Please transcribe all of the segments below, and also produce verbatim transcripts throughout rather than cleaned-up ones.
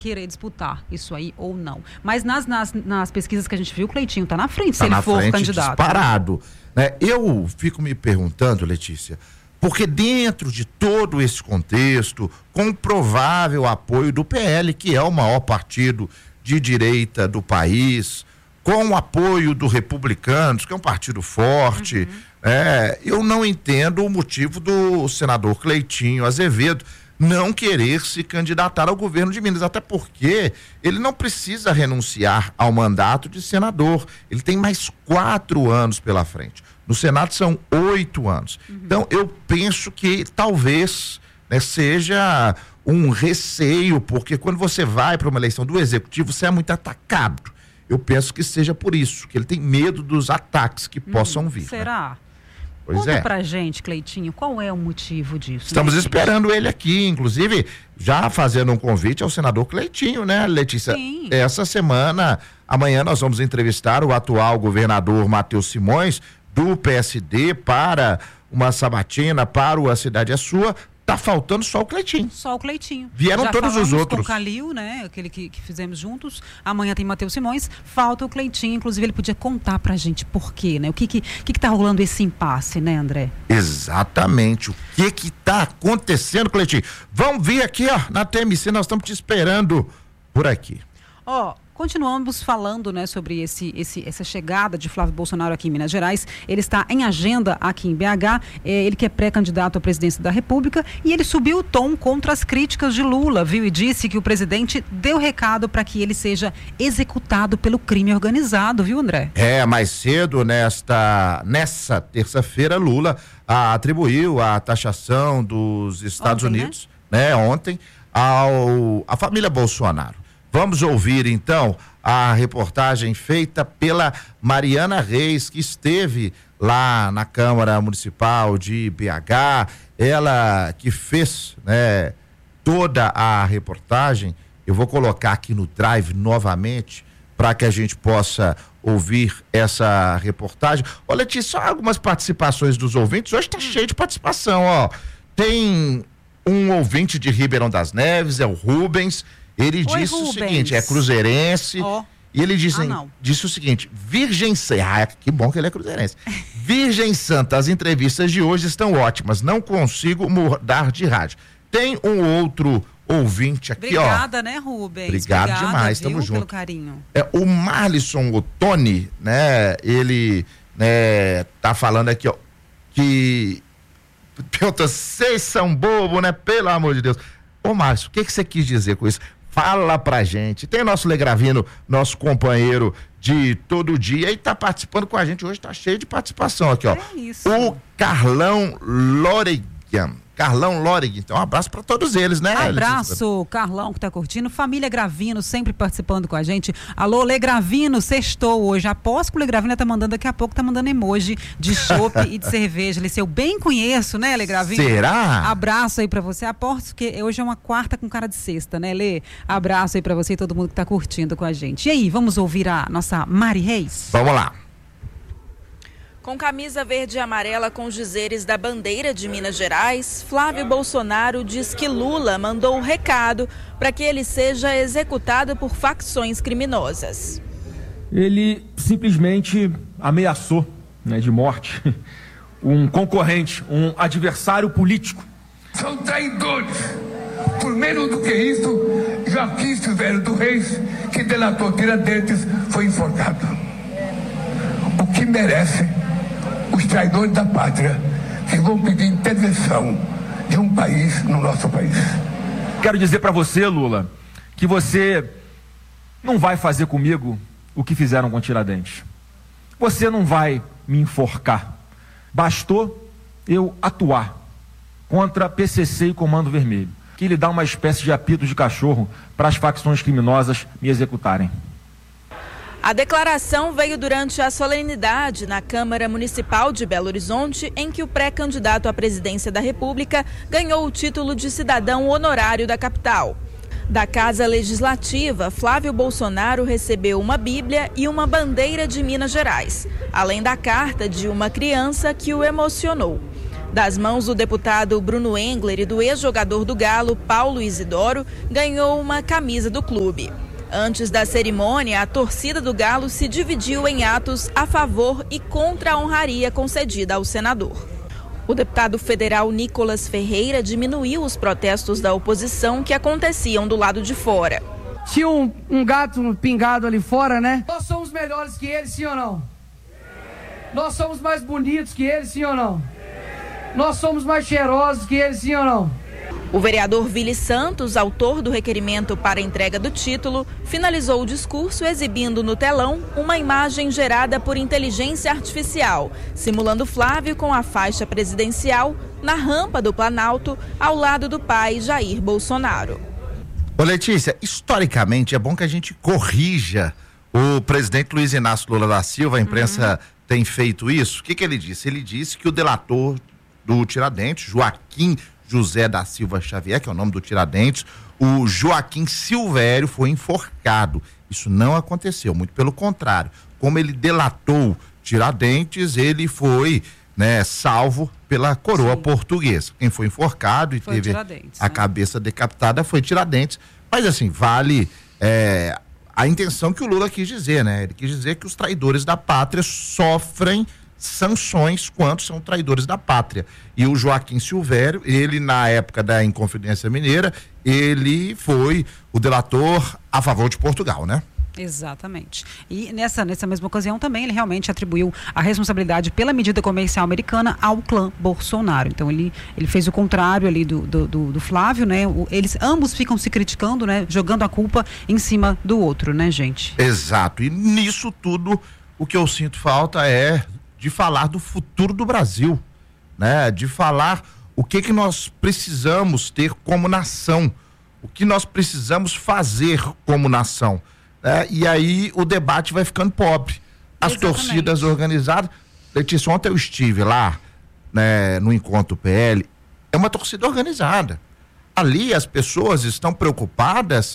querer disputar isso aí ou não. Mas nas, nas, nas pesquisas que a gente viu, o Cleitinho está na frente, tá se ele for frente, candidato. Disparado. Né? Eu fico me perguntando, Letícia, porque dentro de todo esse contexto, com o provável apoio do P L, que é o maior partido de direita do país, com o apoio do Republicanos, que é um partido forte, uhum. é, eu não entendo o motivo do senador Cleitinho Azevedo não querer se candidatar ao governo de Minas, até porque ele não precisa renunciar ao mandato de senador, ele tem mais quatro anos pela frente. No Senado são oito anos. Uhum. Então, eu penso que talvez, né, seja um receio, porque quando você vai para uma eleição do Executivo, você é muito atacado. Eu penso que seja por isso, que ele tem medo dos ataques que hum, possam vir. Será? Né? Pois Conta é. pra gente, Cleitinho, qual é o motivo disso? Estamos né? esperando ele aqui, inclusive, já fazendo um convite ao senador Cleitinho, né, Letícia? Sim. Essa semana, amanhã nós vamos entrevistar o atual governador Matheus Simões, do P S D, para uma sabatina, para o A Cidade é Sua. Tá faltando só o Cleitinho. Só o Cleitinho. Vieram Já todos os outros. Com o Calil, né? Aquele que, que fizemos juntos. Amanhã tem Matheus Simões. Falta o Cleitinho. Inclusive, ele podia contar pra gente por quê, né? O que que, que, que tá rolando esse impasse, né, André? Exatamente. O que que tá acontecendo, Cleitinho? Vamos vir aqui, ó, na T M C. Nós estamos te esperando por aqui. Ó. Continuamos falando, né, sobre esse, esse, essa chegada de Flávio Bolsonaro aqui em Minas Gerais. Ele está em agenda aqui em B H, é, ele que é pré-candidato à presidência da República, e ele subiu o tom contra as críticas de Lula, viu? E disse que o presidente deu recado para que ele seja executado pelo crime organizado, viu, André? É, mais cedo, nesta, nessa terça-feira, Lula a, atribuiu a taxação dos Estados ontem, Unidos, né? né, ontem, ao, à família Bolsonaro. Vamos ouvir, então, a reportagem feita pela Mariana Reis, que esteve lá na Câmara Municipal de B H, ela que fez, né, toda a reportagem. Eu vou colocar aqui no Drive novamente, para que a gente possa ouvir essa reportagem. Ô, Letícia, só algumas participações dos ouvintes. Hoje está cheio de participação, ó. Tem um ouvinte de Ribeirão das Neves, é o Rubens. Ele Oi, disse Rubens. o seguinte, é cruzeirense, oh. e ele disse, ah, disse o seguinte: Virgem Santa, ah, que bom que ele é cruzeirense. Virgem Santa, as entrevistas de hoje estão ótimas, não consigo mudar de rádio. Tem um outro ouvinte aqui, Obrigada, ó. Obrigada, né, Rubens? Obrigado Obrigada, demais, viu, tamo junto. Pelo carinho. É, o Marlisson Ottoni, né, ele, né, tá falando aqui, ó, que pergunta, vocês são bobo, né, pelo amor de Deus. Ô, Márcio, o que que você quis dizer com isso? Fala pra gente. Tem nosso Legravino, nosso companheiro de todo dia, e tá participando com a gente hoje, tá cheio de participação aqui, ó. É isso. O Carlão Loregan. Carlão Loregan. Então, um abraço pra todos eles, né? Abraço, Carlão, que tá curtindo. Família Gravino, sempre participando com a gente. Alô, Legravino, sextou hoje. Aposto que o Legravino tá mandando daqui a pouco, tá mandando emoji de chopp e de cerveja. Ele, eu bem conheço, né, Legravino? Será? Abraço aí pra você. Aposto que hoje é uma quarta com cara de sexta, né, Lê? Abraço aí pra você e todo mundo que tá curtindo com a gente. E aí, vamos ouvir a nossa Mari Reis? Vamos lá. Com camisa verde e amarela com os dizeres da bandeira de Minas Gerais, Flávio Bolsonaro diz que Lula mandou um recado para que ele seja executado por facções criminosas. Ele simplesmente ameaçou, né, de morte um concorrente, um adversário político. São traidores. Por menos do que isso, Joaquim Silvério do Reis, que delatou Tiradentes, foi enforcado. O que merece os traidores da pátria, que vão pedir intervenção de um país no nosso país. Quero dizer para você, Lula, que você não vai fazer comigo o que fizeram com Tiradentes. Você não vai me enforcar. Bastou eu atuar contra P C C e Comando Vermelho, que lhe dá uma espécie de apito de cachorro para as facções criminosas me executarem. A declaração veio durante a solenidade na Câmara Municipal de Belo Horizonte, em que o pré-candidato à presidência da República ganhou o título de cidadão honorário da capital. Da Casa Legislativa, Flávio Bolsonaro recebeu uma Bíblia e uma bandeira de Minas Gerais, além da carta de uma criança que o emocionou. Das mãos do deputado Bruno Engler e do ex-jogador do Galo, Paulo Isidoro, ganhou uma camisa do clube. Antes da cerimônia, a torcida do Galo se dividiu em atos a favor e contra a honraria concedida ao senador. O deputado federal Nicolas Ferreira diminuiu os protestos da oposição que aconteciam do lado de fora. Tinha um, um gato pingado ali fora, né? Nós somos melhores que eles, sim ou não? Nós somos mais bonitos que eles, sim ou não? Nós somos mais cheirosos que eles, sim ou não? O vereador Vili Santos, autor do requerimento para a entrega do título, finalizou o discurso exibindo no telão uma imagem gerada por inteligência artificial, simulando Flávio com a faixa presidencial na rampa do Planalto, ao lado do pai Jair Bolsonaro. Ô Letícia, historicamente é bom que a gente corrija o presidente Luiz Inácio Lula da Silva, a imprensa uhum. tem feito isso. O que que ele disse? Ele disse que o delator do Tiradentes, Joaquim José da Silva Xavier, que é o nome do Tiradentes, o Joaquim Silvério foi enforcado. Isso não aconteceu, muito pelo contrário. Como ele delatou Tiradentes, ele foi, né, salvo pela coroa Sim. portuguesa. Quem foi enforcado e foi teve a né? cabeça decapitada foi Tiradentes. Mas assim, vale é, a intenção que o Lula quis dizer, né? Ele quis dizer que os traidores da pátria sofrem sanções quando são traidores da pátria. E o Joaquim Silvério, ele na época da Inconfidência Mineira, ele foi o delator a favor de Portugal, né? Exatamente. E nessa, nessa mesma ocasião também ele realmente atribuiu a responsabilidade pela medida comercial americana ao clã Bolsonaro. Então ele, ele fez o contrário ali do, do, do, do Flávio, né? O, eles ambos ficam se criticando, né? Jogando a culpa em cima do outro, né, gente? Exato. E nisso tudo o que eu sinto falta é de falar do futuro do Brasil, né? De falar o que que nós precisamos ter como nação, o que nós precisamos fazer como nação, né? E aí o debate vai ficando pobre. As Exatamente. torcidas organizadas, Letícia, ontem eu estive lá, né, no Encontro P L, é uma torcida organizada. Ali as pessoas estão preocupadas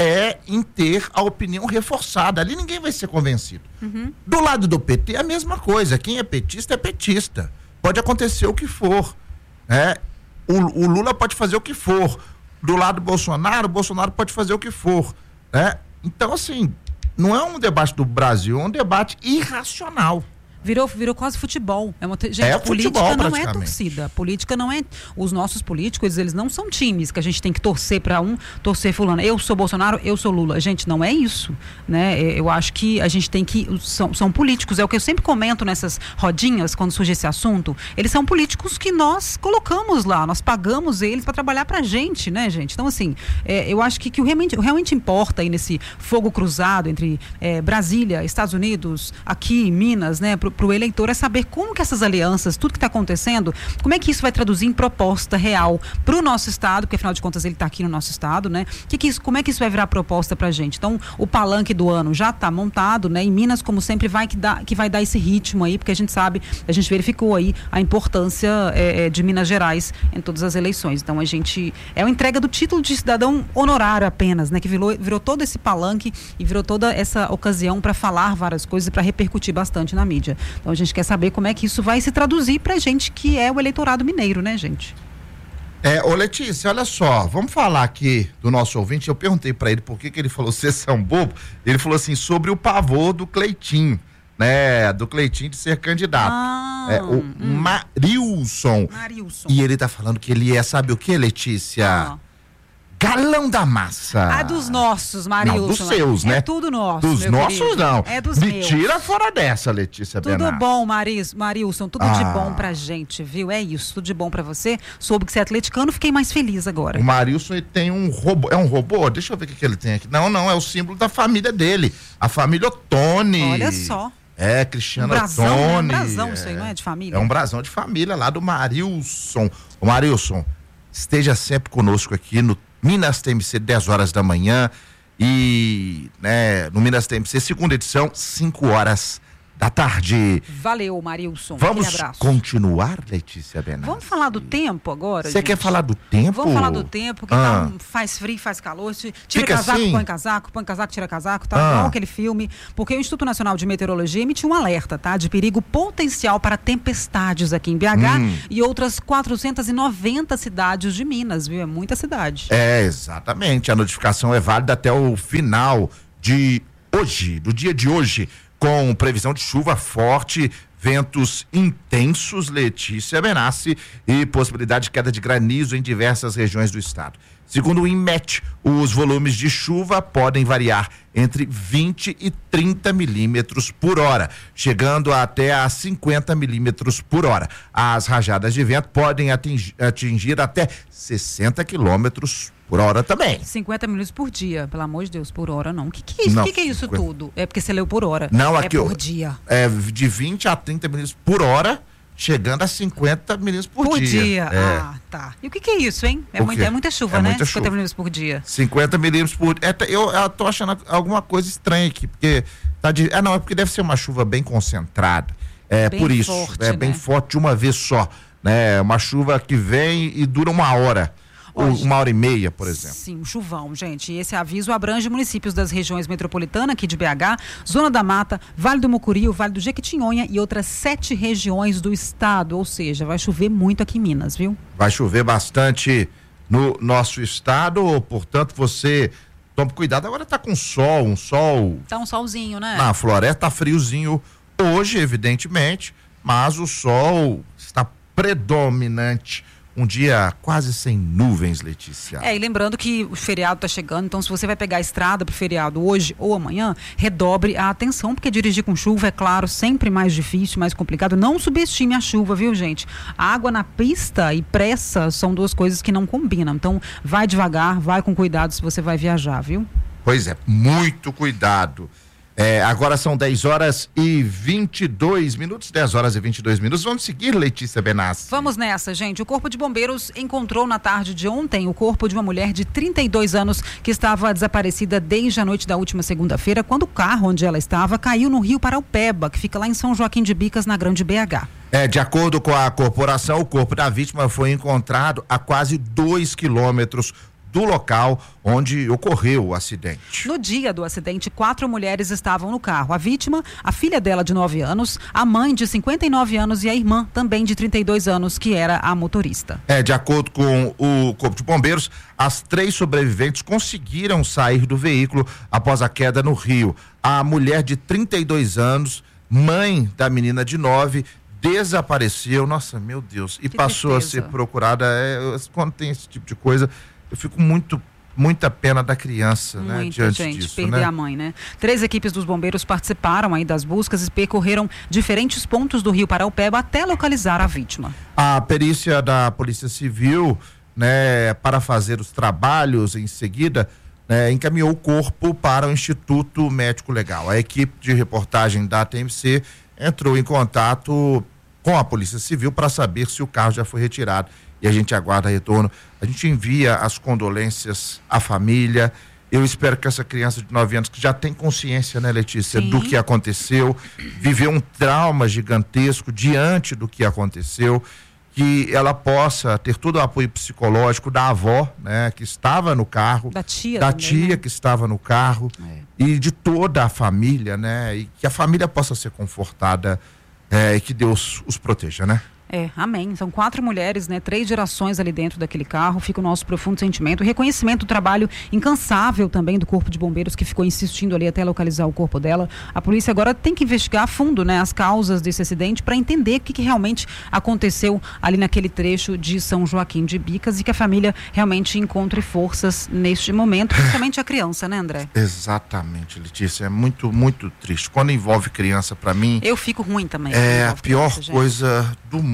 é em ter a opinião reforçada. Ali ninguém vai ser convencido. Uhum. Do lado do P T é a mesma coisa. Quem é petista é petista. Pode acontecer o que for. Né? O, o Lula pode fazer o que for. Do lado do Bolsonaro, o Bolsonaro pode fazer o que for. Né? Então, assim, não é um debate do Brasil, é um debate irracional. Virou, virou quase futebol. É uma, gente, é política futebol, não é torcida. Política não é. Os nossos políticos, eles não são times que a gente tem que torcer para um, torcer fulano. Eu sou Bolsonaro, eu sou Lula. Gente, não é isso, né? Eu acho que a gente tem que. São, são políticos. É o que eu sempre comento nessas rodinhas, quando surge esse assunto. Eles são políticos que nós colocamos lá, nós pagamos eles para trabalhar pra gente, né, gente? Então, assim, é, eu acho que, que o realmente, o realmente importa aí nesse fogo cruzado entre é, Brasília, Estados Unidos, aqui, Minas, né? Pro, para o eleitor é saber como que essas alianças, tudo que está acontecendo, como é que isso vai traduzir em proposta real para o nosso estado, porque afinal de contas ele está aqui no nosso estado, né? Que que isso, como é que isso vai virar proposta para a gente? Então, o palanque do ano já está montado, né? Em Minas, como sempre, vai que, dá, que vai dar esse ritmo aí, porque a gente sabe, a gente verificou aí a importância é, de Minas Gerais em todas as eleições. Então, a gente, é uma entrega do título de cidadão honorário apenas, né? Que virou, virou todo esse palanque e virou toda essa ocasião para falar várias coisas e para repercutir bastante na mídia. Então a gente quer saber como é que isso vai se traduzir pra gente que é o eleitorado mineiro, né, gente? É, ô Letícia, olha só, vamos falar aqui do nosso ouvinte. Eu perguntei pra ele por que que ele falou vocês são bobo. Ele falou assim, sobre o pavor do Cleitinho, né, do Cleitinho de ser candidato. Ah, é, o hum. Marilson. Marilson. E ele tá falando que ele é, sabe o que, Letícia? Ah. Galão da massa. Ah, dos nossos, Marilson. Não, dos seus, né? É tudo nosso, Dos meu nossos, querido. não. É dos Me meus. tira fora dessa, Letícia Tudo Bernardo. bom, Maris, Marilson, tudo Ah. de bom pra gente, viu? É isso, tudo de bom pra você. Soube que você é atleticano, fiquei mais feliz agora. O Marilson, ele tem um robô. É um robô? Deixa eu ver o que, que ele tem aqui. Não, não, é o símbolo da família dele. A família Ottoni. Olha só. É, Cristiano Um brasão, Ottoni. né? Um brasão, isso aí, não é de família? É um brasão de família lá do Marilson. O Marilson, esteja sempre conosco aqui no Minas T M C, dez horas da manhã, e né, no Minas T M C, segunda edição, cinco horas da tarde. Valeu, Marilson. Vamos continuar, Letícia Benassi? Vamos falar do tempo agora, Você quer falar do tempo? Vamos falar do tempo, que ah. tá, faz frio, faz calor. Tira Fica casaco, assim? põe casaco, põe casaco, tira casaco, tá? Ah. Igual aquele filme. Porque o Instituto Nacional de Meteorologia emitiu um alerta, tá? De perigo potencial para tempestades aqui em B H hum. e outras quatrocentas e noventa cidades de Minas, viu? É muita cidade. É, exatamente. A notificação é válida até o final de hoje, do dia de hoje, com previsão de chuva forte, ventos intensos, Letícia Benassi, e possibilidade de queda de granizo em diversas regiões do estado. Segundo o INMET, os volumes de chuva podem variar entre vinte e trinta milímetros por hora, chegando até a cinquenta milímetros por hora. As rajadas de vento podem atingir, atingir até sessenta quilômetros por hora também. cinquenta minutos por dia, pelo amor de Deus, por hora não. O que, que é isso? Não, que, que é isso cinquenta... tudo? É porque você leu por hora. Não, aqui é por eu, dia. É de vinte a trinta minutos por hora, chegando a cinquenta minutos por, por dia. dia. É. Ah, tá. E o que, que é isso, hein? É, muita, é muita chuva, é né? Muita cinquenta chuva. minutos por dia. cinquenta milímetros por dia. É, eu, eu tô achando alguma coisa estranha aqui, porque tá de. É, não, é porque deve ser uma chuva bem concentrada. É bem por isso. Forte, é né? Bem forte de uma vez só. Né? Uma chuva que vem e dura uma hora. Hoje, uma hora e meia, por exemplo. Sim, um chuvão, gente. E esse aviso abrange municípios das regiões metropolitana aqui de B H, Zona da Mata, Vale do Mucuri, o Vale do Jequitinhonha e outras sete regiões do estado. Ou seja, vai chover muito aqui em Minas, viu? Vai chover bastante no nosso estado, portanto, você tome cuidado. Agora tá com sol, um sol. Tá um solzinho, né? Na floresta tá friozinho hoje, evidentemente, mas o sol está predominante. Um dia quase sem nuvens, Letícia. É, e lembrando que o feriado está chegando, então se você vai pegar a estrada para o feriado hoje ou amanhã, redobre a atenção, porque dirigir com chuva, é claro, sempre mais difícil, mais complicado. Não subestime a chuva, viu, gente? A água na pista e pressa são duas coisas que não combinam. Então, vai devagar, vai com cuidado se você vai viajar, viu? Pois é, muito cuidado. É, agora são dez horas e vinte e dois minutos, dez horas e vinte e dois minutos. Vamos seguir, Letícia Benassi. Vamos nessa, gente. O Corpo de Bombeiros encontrou na tarde de ontem o corpo de uma mulher de trinta e dois anos que estava desaparecida desde a noite da última segunda-feira, quando o carro onde ela estava caiu no rio Paraupeba, que fica lá em São Joaquim de Bicas, na Grande B H. É, de acordo com a corporação, o corpo da vítima foi encontrado a quase dois quilômetros do local onde ocorreu o acidente. No dia do acidente, quatro mulheres estavam no carro. A vítima, a filha dela de nove anos, a mãe de cinquenta e nove anos e a irmã também de trinta e dois anos, que era a motorista. É, de acordo com o Corpo de Bombeiros, as três sobreviventes conseguiram sair do veículo após a queda no rio. A mulher de trinta e dois anos, mãe da menina de nove, desapareceu, nossa, meu Deus, e que passou tristeza. A ser procurada. É, quando tem esse tipo de coisa, eu fico muito, muita pena da criança, Muita, né? Diante gente, disso, perder né? a mãe, né? Três equipes dos bombeiros participaram aí das buscas e percorreram diferentes pontos do rio Paraupeba até localizar a vítima. A perícia da Polícia Civil, né, para fazer os trabalhos em seguida, né, encaminhou o corpo para o Instituto Médico Legal. A equipe de reportagem da T M C entrou em contato com a Polícia Civil para saber se o carro já foi retirado. E a gente aguarda retorno. A gente envia as condolências à família. Eu espero que essa criança de nove anos, que já tem consciência, né, Letícia, Sim. do que aconteceu, viveu um trauma gigantesco diante do que aconteceu, que ela possa ter todo o apoio psicológico da avó, né, que estava no carro, da tia, da também, tia né? que estava no carro, é. e de toda a família, né, e que a família possa ser confortada, é, e que Deus os proteja, né? É, amém. São quatro mulheres, né? Três gerações ali dentro daquele carro. Fica o nosso profundo sentimento. O reconhecimento do trabalho incansável também do Corpo de Bombeiros, que ficou insistindo ali até localizar o corpo dela. A polícia agora tem que investigar a fundo, né, as causas desse acidente para entender o que, que realmente aconteceu ali naquele trecho de São Joaquim de Bicas e que a família realmente encontre forças neste momento, principalmente a criança, né, André? Exatamente, Letícia. É muito, muito triste. Quando envolve criança, para mim... Eu fico ruim também. É a pior coisa do mundo.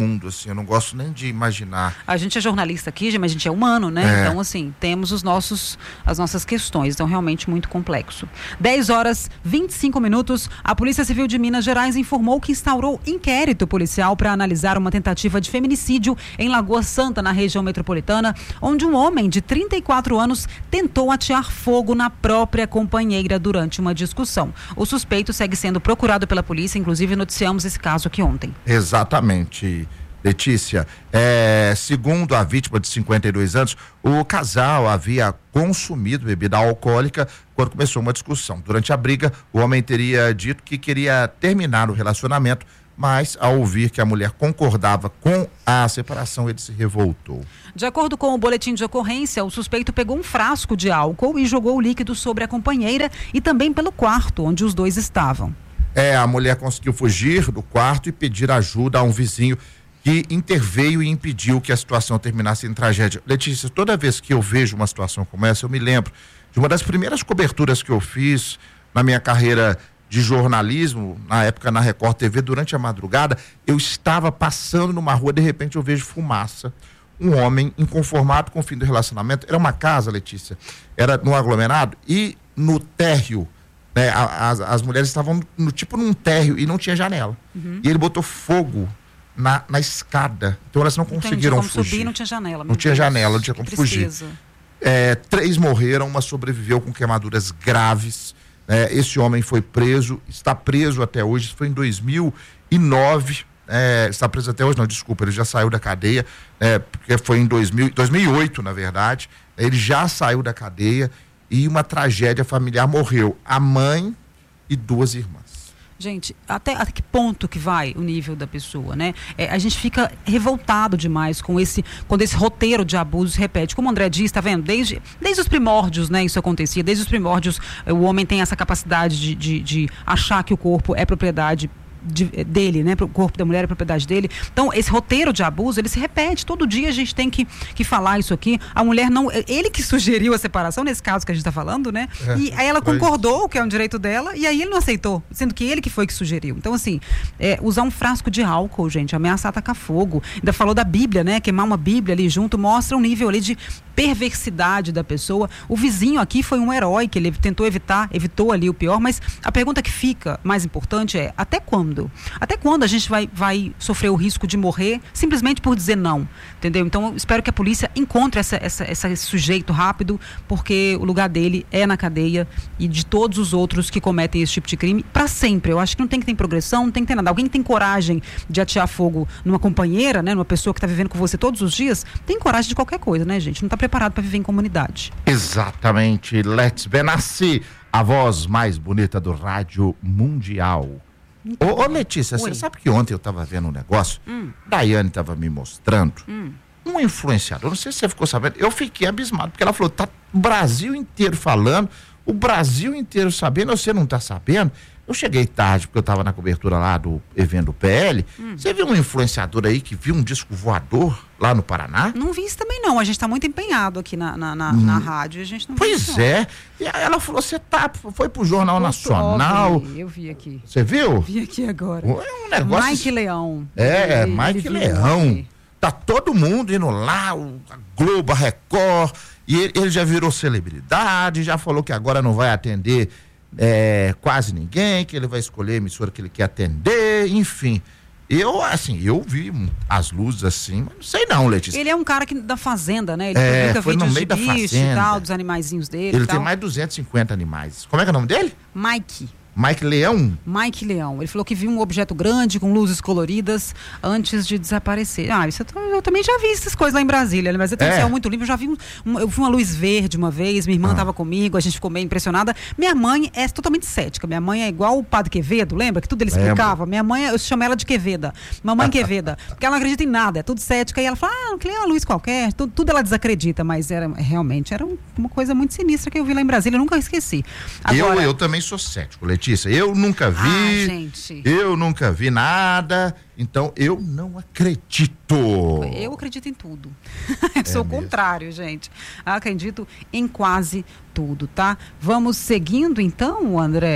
mundo, assim, eu não gosto nem de imaginar. A gente é jornalista aqui, mas a gente é humano, né? É. Então, assim, temos os nossos, as nossas questões, então realmente muito complexo. dez horas e vinte e cinco minutos, a Polícia Civil de Minas Gerais informou que instaurou inquérito policial para analisar uma tentativa de feminicídio em Lagoa Santa, na região metropolitana, onde um homem de trinta e quatro anos tentou atear fogo na própria companheira durante uma discussão. O suspeito segue sendo procurado pela polícia, inclusive noticiamos esse caso aqui ontem. Exatamente, Letícia. É, segundo a vítima de cinquenta e dois anos, o casal havia consumido bebida alcoólica quando começou uma discussão. Durante a briga, o homem teria dito que queria terminar o relacionamento, mas ao ouvir que a mulher concordava com a separação, ele se revoltou. De acordo com o boletim de ocorrência, o suspeito pegou um frasco de álcool e jogou o líquido sobre a companheira e também pelo quarto onde os dois estavam. É, a mulher conseguiu fugir do quarto e pedir ajuda a um vizinho que interveio e impediu que a situação terminasse em tragédia. Letícia, toda vez que eu vejo uma situação como essa, eu me lembro de uma das primeiras coberturas que eu fiz na minha carreira de jornalismo, na época na Record T V, durante a madrugada. Eu estava passando numa rua, de repente eu vejo fumaça. Um homem inconformado com o fim do relacionamento. Era uma casa, Letícia, era no aglomerado e no térreo, né, as, as mulheres estavam no, tipo num térreo e não tinha janela. Uhum. E ele botou fogo na, na escada. Então elas não conseguiram como fugir. Subir, não tinha janela. Não tinha Deus, janela, não tinha como fugir. É, três morreram, uma sobreviveu com queimaduras graves. É, esse homem foi preso, está preso até hoje. Isso foi em dois mil e nove. É, está preso até hoje, não, desculpa, ele já saiu da cadeia, é, porque foi em dois mil, dois mil e oito, na verdade. Ele já saiu da cadeia. E uma tragédia familiar, morreu a mãe e duas irmãs. Gente, até, até que ponto que vai o nível da pessoa, né? É, a gente fica revoltado demais com esse, quando esse roteiro de abuso se repete. Como o André diz, tá vendo? Desde, desde os primórdios, né? Isso acontecia. Desde os primórdios, o homem tem essa capacidade de, de, de achar que o corpo é propriedade De, dele, né? O corpo da mulher é propriedade dele. Então, esse roteiro de abuso, ele se repete. Todo dia a gente tem que, que falar isso aqui. A mulher não... Ele que sugeriu a separação, nesse caso que a gente está falando, né? É, e aí ela concordou, que é um direito dela, e aí ele não aceitou, sendo que ele que foi que sugeriu. Então, assim, é, usar um frasco de álcool, gente, ameaçar atacar fogo. Ainda falou da Bíblia, né? Queimar uma Bíblia ali junto, mostra um nível ali de perversidade da pessoa. O vizinho aqui foi um herói, que ele tentou evitar, evitou ali o pior, mas a pergunta que fica mais importante é, até quando? Até quando a gente vai, vai sofrer o risco de morrer simplesmente por dizer não? Entendeu? Então, eu espero que a polícia encontre essa, essa, essa, esse sujeito rápido, porque o lugar dele é na cadeia e de todos os outros que cometem esse tipo de crime, para sempre. Eu acho que não tem que ter progressão, não tem que ter nada. Alguém que tem coragem de atear fogo numa companheira, né, numa pessoa que está vivendo com você todos os dias, tem coragem de qualquer coisa, né, gente? Não está preparado para viver em comunidade. Exatamente. Let's Benassi, a voz mais bonita do rádio mundial. Ô, ô Letícia, você sabe que ontem eu estava vendo um negócio, hum. Daiane estava me mostrando, hum. um influenciador, não sei se você ficou sabendo, eu fiquei abismado, porque ela falou, tá o Brasil inteiro falando, o Brasil inteiro sabendo, você não está sabendo? Eu cheguei tarde, porque eu estava na cobertura lá do evento do P L. Hum. Você viu um influenciador aí que viu um disco voador lá no Paraná? Não vi isso também não, a gente está muito empenhado aqui na, na, na, hum. na rádio, a gente não Pois viu isso, é, não. E aí ela falou, você tá, foi pro Jornal Muito Nacional. Óbvio, eu vi aqui. Você viu? Vi aqui agora. É um negócio... Mike Leão. É, ele, Mike ele Leão. Tá todo mundo indo lá, o, a Globo, a Record, e ele, ele já virou celebridade, já falou que agora não vai atender É, quase ninguém, que ele vai escolher a emissora que ele quer atender, enfim. Eu, assim, eu vi as luzes assim, mas não sei não, Letícia. Ele é um cara que, da fazenda, né? Ele é, publica foi no vídeos meio de da bicho fazenda. e tal, dos animaizinhos dele. Ele e tem tal. mais de duzentos e cinquenta animais. Como é que é o nome dele? Mike. Mike Leão? Mike Leão. Ele falou que viu um objeto grande com luzes coloridas antes de desaparecer. Ah, isso eu, eu também já vi essas coisas lá em Brasília, mas eu tenho um céu muito limpo. Eu já vi um, um, eu vi uma luz verde uma vez, minha irmã estava ah. comigo, a gente ficou meio impressionada. Minha mãe é totalmente cética. Minha mãe é igual o Padre Quevedo, lembra? Que tudo ele explicava. Lembro. Minha mãe, eu chamo ela de Queveda. Mamãe Queveda. Porque ela não acredita em nada, é tudo cética. E ela fala, ah, que é uma luz qualquer. Tudo, tudo ela desacredita, mas era realmente era uma coisa muito sinistra que eu vi lá em Brasília, eu nunca esqueci. Agora, eu, eu também sou cético, Letícia. Eu nunca vi, ah, gente. eu nunca vi nada, então eu não acredito. Eu acredito em tudo. Eu é sou o contrário, gente. Eu acredito em quase tudo, tá? Vamos seguindo então, André?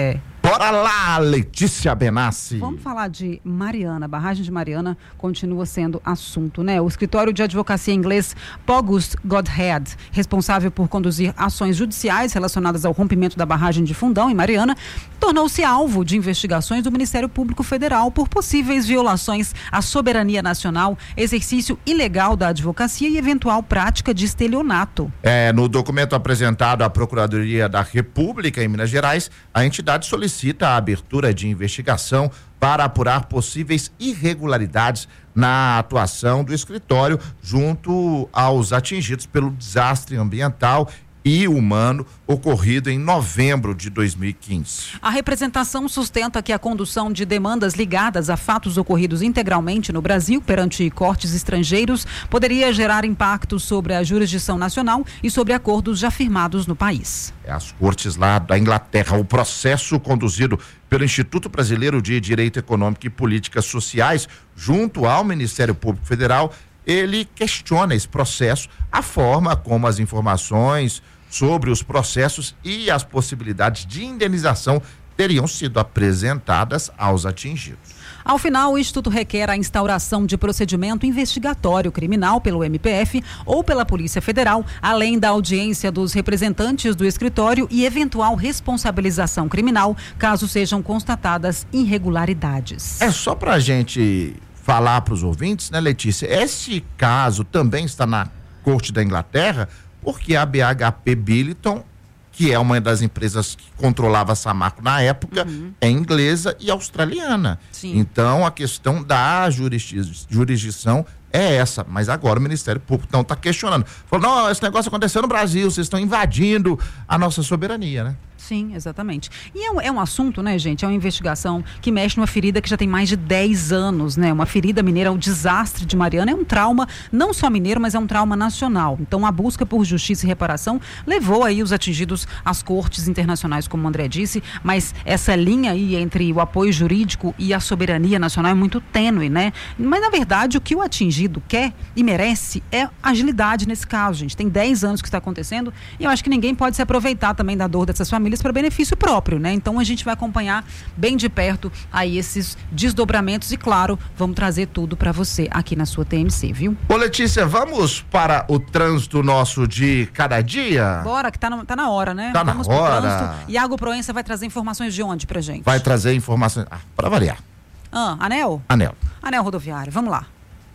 Bora lá, Letícia Benassi. Vamos falar de Mariana. A barragem de Mariana continua sendo assunto, né? O escritório de advocacia inglês August Godhead, responsável por conduzir ações judiciais relacionadas ao rompimento da barragem de Fundão, em Mariana, tornou-se alvo de investigações do Ministério Público Federal por possíveis violações à soberania nacional, exercício ilegal da advocacia e eventual prática de estelionato. É, no documento apresentado à Procuradoria da República em Minas Gerais, a entidade solicita a abertura de investigação para apurar possíveis irregularidades na atuação do escritório junto aos atingidos pelo desastre ambiental e humano ocorrido em novembro de dois mil e quinze. A representação sustenta que a condução de demandas ligadas a fatos ocorridos integralmente no Brasil perante cortes estrangeiros poderia gerar impactos sobre a jurisdição nacional e sobre acordos já firmados no país. É as cortes lá da Inglaterra. O processo conduzido pelo Instituto Brasileiro de Direito Econômico e Políticas Sociais junto ao Ministério Público Federal, ele questiona esse processo, a forma como as informações sobre os processos e as possibilidades de indenização teriam sido apresentadas aos atingidos. Ao final, o Instituto requer a instauração de procedimento investigatório criminal pelo M P F ou pela Polícia Federal, além da audiência dos representantes do escritório e eventual responsabilização criminal, caso sejam constatadas irregularidades. É só pra gente falar para os ouvintes, né, Letícia? Esse caso também está na Corte da Inglaterra, porque a B H P Billiton, que é uma das empresas que controlava a Samarco na época, uhum. é inglesa e australiana. Sim. Então, a questão da jurisdi- jurisdição é essa, mas agora o Ministério Público não está questionando. Falou, não, esse negócio aconteceu no Brasil, vocês estão invadindo a nossa soberania, né? Sim, exatamente. E é um, é um assunto, né, gente? É uma investigação que mexe numa ferida que já tem mais de dez anos, né? Uma ferida mineira, o desastre de Mariana é um trauma, não só mineiro, mas é um trauma nacional. Então, a busca por justiça e reparação levou aí os atingidos às cortes internacionais, como o André disse, mas essa linha aí entre o apoio jurídico e a soberania nacional é muito tênue, né? Mas, na verdade, o que o atingido quer e merece é agilidade nesse caso, gente. Tem dez anos que está acontecendo e eu acho que ninguém pode se aproveitar também da dor dessas famílias para benefício próprio, né? Então a gente vai acompanhar bem de perto aí esses desdobramentos e, claro, vamos trazer tudo para você aqui na sua T M C, viu? Ô, Letícia, vamos para o trânsito nosso de cada dia? Bora, que tá, no, tá na hora, né? Tá vamos na hora. Iago Proença vai trazer informações de onde pra gente? Vai trazer informações, ah, para variar. Ah, Anel? Anel. Anel rodoviário, vamos lá.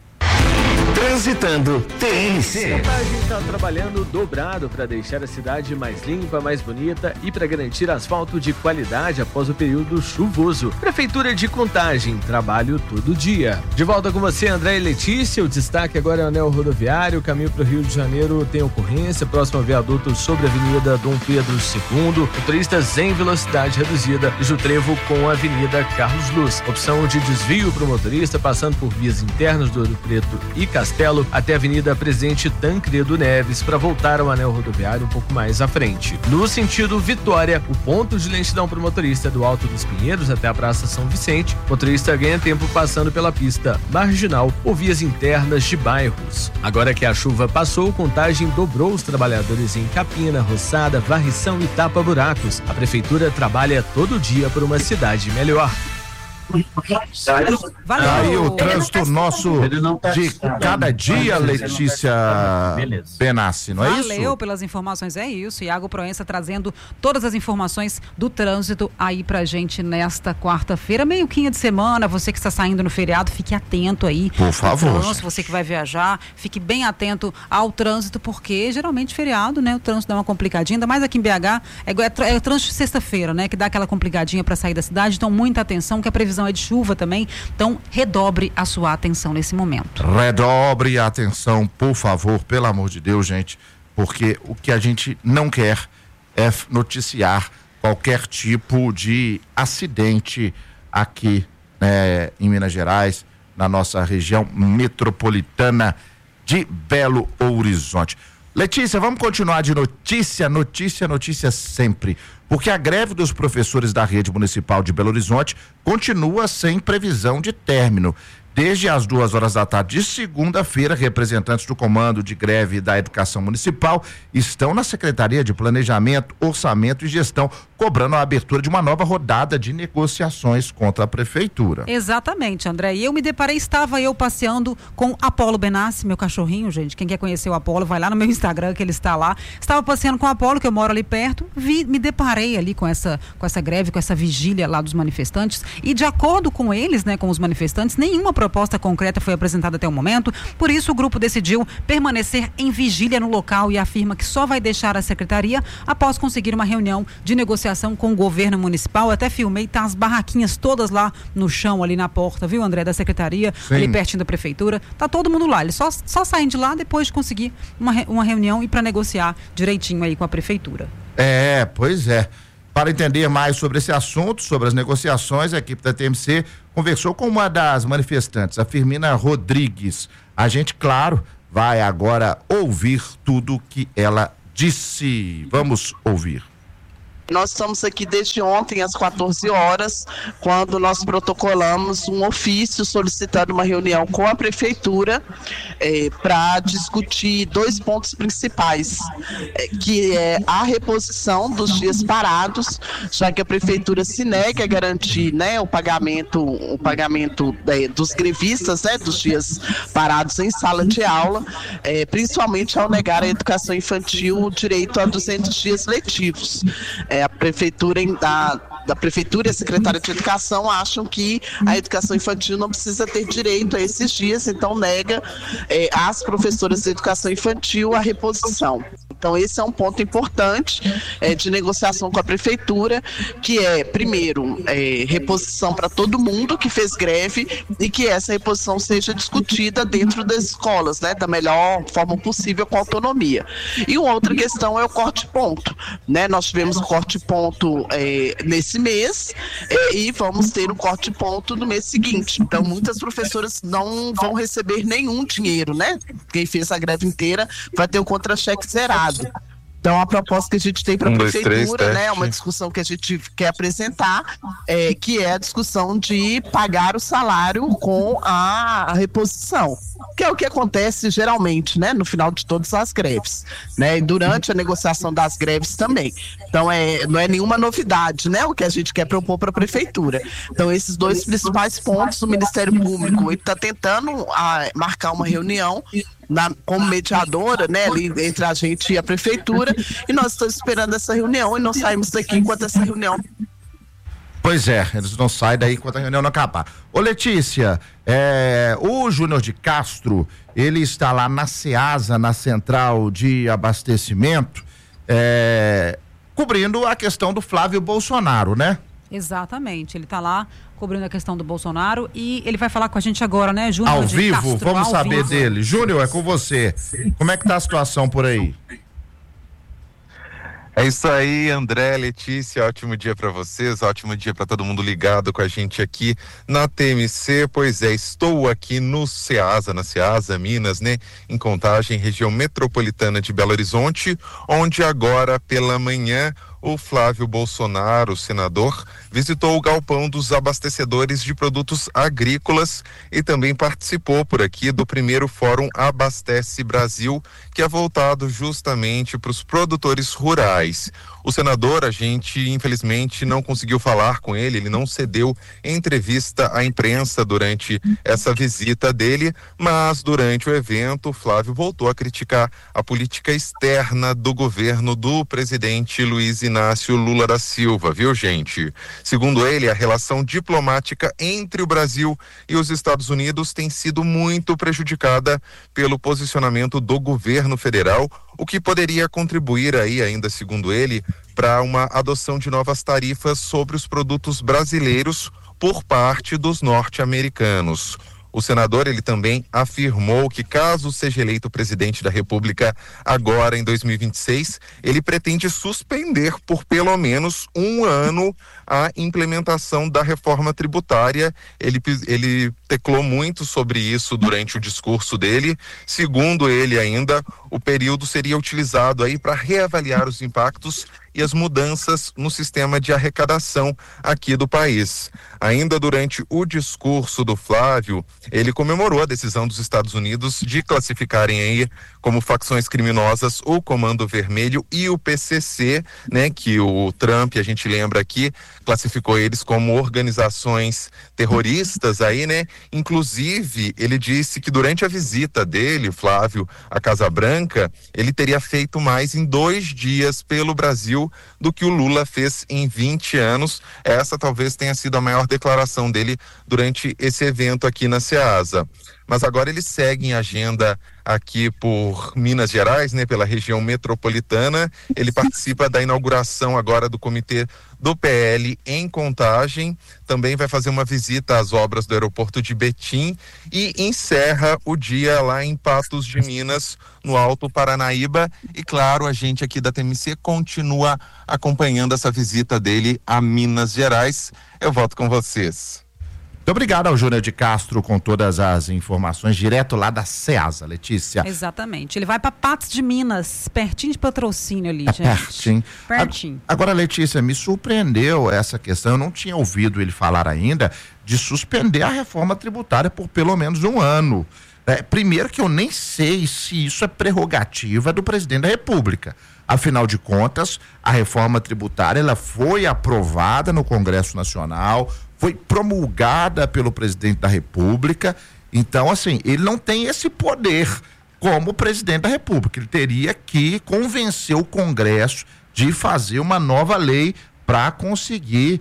Transitando T M C. A gente está trabalhando dobrado para deixar a cidade mais limpa, mais bonita e para garantir asfalto de qualidade após o período chuvoso. Prefeitura de Contagem, trabalho todo dia. De volta com você, André e Letícia. O destaque agora é o anel rodoviário. O caminho para o Rio de Janeiro tem ocorrência próximo ao viaduto sobre a Avenida Dom Pedro segundo. Motoristas em velocidade reduzida. E o trevo com a Avenida Carlos Luz. Opção de desvio para o motorista passando por vias internas do Ouro Preto e Castelo até a Avenida Presidente Tancredo Neves para voltar ao anel rodoviário um pouco mais à frente. No sentido Vitória, o ponto de lentidão para o motorista é do Alto dos Pinheiros até a Praça São Vicente. O motorista ganha tempo passando pela pista marginal ou vias internas de bairros. Agora que a chuva passou, Contagem dobrou os trabalhadores em Capina, Roçada, Varrição e Tapa-Buracos. A prefeitura trabalha todo dia por uma cidade melhor. Valeu. Aí o trânsito nosso de cada dia, Letícia Benassi, não é isso? Valeu pelas informações, é isso. Iago Proença trazendo todas as informações do trânsito aí pra gente nesta quarta-feira, meio-quinha de semana. Você que está saindo no feriado, fique atento aí. Por favor. Trânsito, você que vai viajar, fique bem atento ao trânsito, porque geralmente feriado, né? O trânsito dá uma complicadinha, ainda mais aqui em B H, é, é, é o trânsito de sexta-feira, né? Que dá aquela complicadinha para sair da cidade. Então, muita atenção, que a previsão é de chuva também, então redobre a sua atenção nesse momento. Redobre a atenção, por favor, pelo amor de Deus, gente, porque o que a gente não quer é noticiar qualquer tipo de acidente aqui, né, em Minas Gerais, na nossa região metropolitana de Belo Horizonte. Letícia, vamos continuar de notícia, notícia, notícia sempre, porque a greve dos professores da rede municipal de Belo Horizonte continua sem previsão de término. Desde as duas horas da tarde de segunda-feira, representantes do Comando de Greve da Educação Municipal estão na Secretaria de Planejamento, Orçamento e Gestão, cobrando a abertura de uma nova rodada de negociações contra a Prefeitura. Exatamente, André. E eu me deparei, estava eu passeando com Apolo Benassi, meu cachorrinho, gente. Quem quer conhecer o Apolo, vai lá no meu Instagram, que ele está lá. Estava passeando com o Apolo, que eu moro ali perto, vi, me deparei ali com essa, com essa greve, com essa vigília lá dos manifestantes. E de acordo com eles, né, com os manifestantes, nenhuma proposta concreta foi apresentada até o momento. Por isso, o grupo decidiu permanecer em vigília no local e afirma que só vai deixar a secretaria após conseguir uma reunião de negociação com o governo municipal. Eu até filmei, tá as barraquinhas todas lá no chão, ali na porta, viu, André, da secretaria, Sim. ali pertinho da prefeitura. Tá todo mundo lá. Eles só, só saem de lá depois de conseguir uma, uma reunião e para negociar direitinho aí com a prefeitura. É, pois é. Para entender mais sobre esse assunto, sobre as negociações, a equipe da T M C conversou com uma das manifestantes, a Firmina Rodrigues. A gente, claro, vai agora ouvir tudo que ela disse. Vamos ouvir. Nós estamos aqui desde ontem às quatorze horas, quando nós protocolamos um ofício solicitando uma reunião com a prefeitura eh, para discutir dois pontos principais, eh, que é a reposição dos dias parados, já que a prefeitura se nega a garantir, né, o pagamento, o pagamento eh, dos grevistas, né, dos dias parados em sala de aula, eh, principalmente ao negar à educação infantil o direito a duzentos dias letivos. É, a prefeitura da, da prefeitura e a secretária de educação acham que a educação infantil não precisa ter direito a esses dias, então nega é, às professoras de educação infantil a reposição. Então esse é um ponto importante é, de negociação com a prefeitura, que é, primeiro, é, reposição para todo mundo que fez greve e que essa reposição seja discutida dentro das escolas, né, da melhor forma possível, com autonomia. E uma outra questão é o corte-ponto, né? Nós tivemos o corte-ponto é, nesse mês é, e vamos ter o corte-ponto no mês seguinte. Então muitas professoras não vão receber nenhum dinheiro, né? Quem fez a greve inteira vai ter o contra-cheque zerado. Então, a proposta que a gente tem para a prefeitura, né, uma discussão que a gente quer apresentar, é, que é a discussão de pagar o salário com a, a reposição, que é o que acontece geralmente, né, no final de todas as greves, né, e durante a negociação das greves também. Então, é, não é nenhuma novidade, né, o que a gente quer propor para a prefeitura. Então, esses dois principais pontos, o Ministério Público está tentando a, marcar uma reunião Na, como mediadora, né, ali entre a gente e a prefeitura, e nós estamos esperando essa reunião e não saímos daqui enquanto essa reunião. Pois é, eles não saem daí enquanto a reunião não acabar. Ô Letícia, é, o Júnior de Castro, ele está lá na Ceasa, na central de abastecimento, é, cobrindo a questão do Flávio Bolsonaro, né? Exatamente, ele está lá cobrindo a questão do Bolsonaro e ele vai falar com a gente agora, né, Júnior? Ao vivo, Castro, vamos ao saber vivo. dele. Júnior, é com você. Como é que tá a situação por aí? É isso aí, André, Letícia, ótimo dia para vocês, ótimo dia para todo mundo ligado com a gente aqui na T M C. Pois é, estou aqui no Ceasa, na Ceasa, Minas, né, em Contagem, região metropolitana de Belo Horizonte, onde agora pela manhã o Flávio Bolsonaro, senador, visitou o galpão dos abastecedores de produtos agrícolas e também participou por aqui do primeiro Fórum Abastece Brasil, que é voltado justamente para os produtores rurais. O senador, a gente infelizmente não conseguiu falar com ele, ele não cedeu entrevista à imprensa durante essa visita dele, mas durante o evento, Flávio voltou a criticar a política externa do governo do presidente Luiz Inácio Lula da Silva, viu, gente? Segundo ele, a relação diplomática entre o Brasil e os Estados Unidos tem sido muito prejudicada pelo posicionamento do governo federal, o que poderia contribuir aí, ainda segundo ele, para uma adoção de novas tarifas sobre os produtos brasileiros por parte dos norte-americanos. O senador, ele também afirmou que caso seja eleito presidente da República agora em dois mil e vinte e seis, ele pretende suspender por pelo menos um ano a implementação da reforma tributária. Ele, ele teclou muito sobre isso durante o discurso dele. Segundo ele ainda, o período seria utilizado aí para reavaliar os impactos e as mudanças no sistema de arrecadação aqui do país. Ainda durante o discurso do Flávio, ele comemorou a decisão dos Estados Unidos de classificarem aí como facções criminosas o Comando Vermelho e o P C C, né, que o Trump, a gente lembra aqui, classificou eles como organizações terroristas aí, né? Inclusive, ele disse que durante a visita dele, Flávio, à Casa Branca, ele teria feito mais em dois dias pelo Brasil do que o Lula fez em vinte anos. Essa talvez tenha sido a maior declaração dele durante esse evento aqui na Ceasa. Mas agora ele segue em agenda aqui por Minas Gerais, né, pela região metropolitana. Ele participa da inauguração agora do comitê do P L em Contagem. Também vai fazer uma visita às obras do aeroporto de Betim e encerra o dia lá em Patos de Minas, no Alto Paranaíba. E claro, a gente aqui da T M C continua acompanhando essa visita dele a Minas Gerais. Eu volto com vocês. Muito obrigado ao Júnior de Castro com todas as informações, direto lá da Ceasa, Letícia. Exatamente. Ele vai para Patos de Minas, pertinho de Patrocínio ali, é gente. Pertinho. Pertinho. Agora, Letícia, me surpreendeu essa questão, eu não tinha ouvido ele falar ainda, de suspender a reforma tributária por pelo menos um ano. É, primeiro que eu nem sei se isso é prerrogativa do presidente da República. Afinal de contas, a reforma tributária ela foi aprovada no Congresso Nacional, foi promulgada pelo presidente da República. Então, assim, ele não tem esse poder como presidente da República. Ele teria que convencer o Congresso de fazer uma nova lei para conseguir,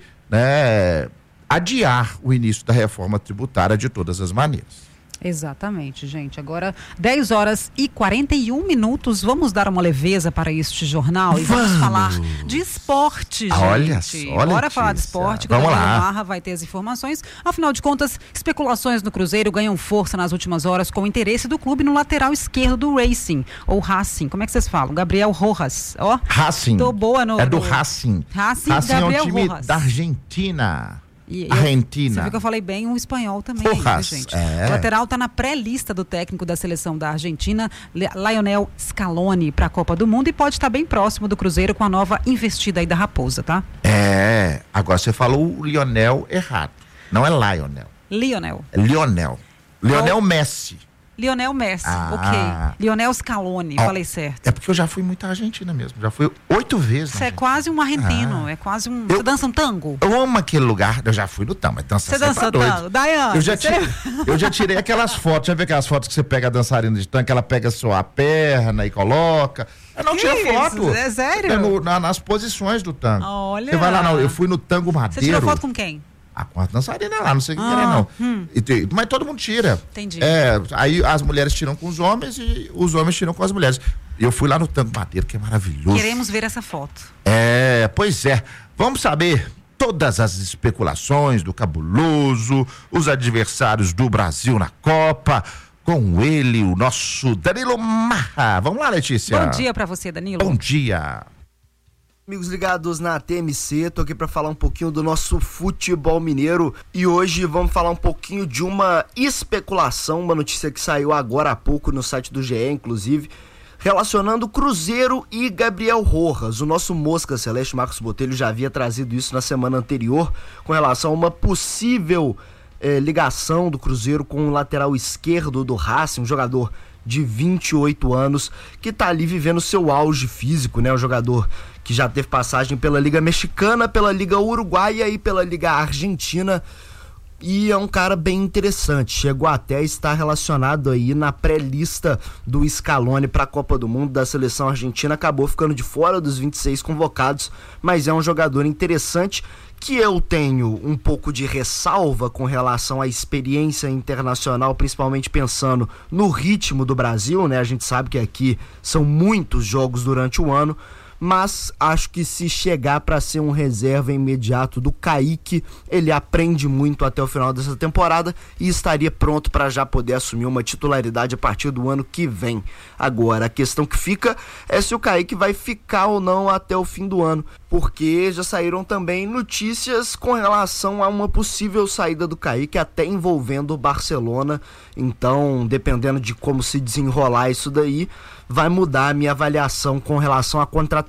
né, adiar o início da reforma tributária de todas as maneiras. Exatamente, gente. Agora, dez horas e quarenta e um minutos. Vamos dar uma leveza para este jornal e vamos, vamos falar de esporte, gente. Olha só, Bora Letícia. falar de esporte. Vamos lá. Marra vai ter as informações. Afinal de contas, especulações no Cruzeiro ganham força nas últimas horas com o interesse do clube no lateral esquerdo do Racing, ou Racing. Como é que vocês falam? Gabriel Rojas. Ó, Racing. Tô boa no... É do no... Racing. Racing, Racing Gabriel é um time Rojas. da Argentina. E eu, Argentina. Você viu que eu falei bem o espanhol também, Porras, né, gente? é. O lateral está na pré-lista do técnico da seleção da Argentina, Lionel Scaloni, para a Copa do Mundo, e pode estar bem próximo do Cruzeiro com a nova investida aí da Raposa, tá? É, agora você falou o Lionel errado. Não é Lionel. Lionel. É Lionel. Lionel oh. Messi. Lionel Messi, ah. ok. Lionel Scaloni, oh. falei certo. É porque eu já fui muito à Argentina mesmo, já fui oito vezes. Você é quase um argentino, ah. é quase um... Eu, você dança um tango? Eu amo aquele lugar, eu já fui no tango, mas dança Você dança tango? Daiane, eu já, você... tirei, eu já tirei aquelas fotos, já viu aquelas fotos que você pega a dançarina de tango, ela pega só a perna e coloca... Eu não tiro foto. É sério? É no, na, nas posições do tango. Olha. Você vai lá, não, eu fui no tango Madeiro. Você tirou foto com quem? A quarta dançarina lá, não sei quem ah, era não. Hum. E, mas todo mundo tira. Entendi. É, aí as mulheres tiram com os homens e os homens tiram com as mulheres. Eu fui lá no Tango Madeiro, que é maravilhoso. Queremos ver essa foto. É, pois é. Vamos saber todas as especulações do Cabuloso, os adversários do Brasil na Copa, com ele, o nosso Danilo Marra. Vamos lá, Letícia. Bom dia pra você, Danilo. Bom dia. Amigos ligados na T M C, tô aqui para falar um pouquinho do nosso futebol mineiro e hoje vamos falar um pouquinho de uma especulação, uma notícia que saiu agora há pouco no site do G E, inclusive, relacionando Cruzeiro e Gabriel Rojas. O nosso Mosca Celeste, Marcos Botelho, já havia trazido isso na semana anterior com relação a uma possível eh, ligação do Cruzeiro com o lateral esquerdo do Racing, um jogador de vinte e oito anos, que tá ali vivendo seu auge físico, né? Um jogador que já teve passagem pela Liga Mexicana, pela Liga Uruguaia e pela Liga Argentina, e é um cara bem interessante, chegou até a estar relacionado aí na pré-lista do Scaloni para a Copa do Mundo da seleção argentina, acabou ficando de fora dos vinte e seis convocados, mas é um jogador interessante, que eu tenho um pouco de ressalva com relação à experiência internacional, principalmente pensando no ritmo do Brasil, né? A gente sabe que aqui são muitos jogos durante o ano, mas acho que se chegar para ser um reserva imediato do Kaique, ele aprende muito até o final dessa temporada e estaria pronto para já poder assumir uma titularidade a partir do ano que vem. Agora, a questão que fica é se o Kaique vai ficar ou não até o fim do ano, porque já saíram também notícias com relação a uma possível saída do Kaique, até envolvendo o Barcelona. Então, dependendo de como se desenrolar isso daí, vai mudar a minha avaliação com relação à contratação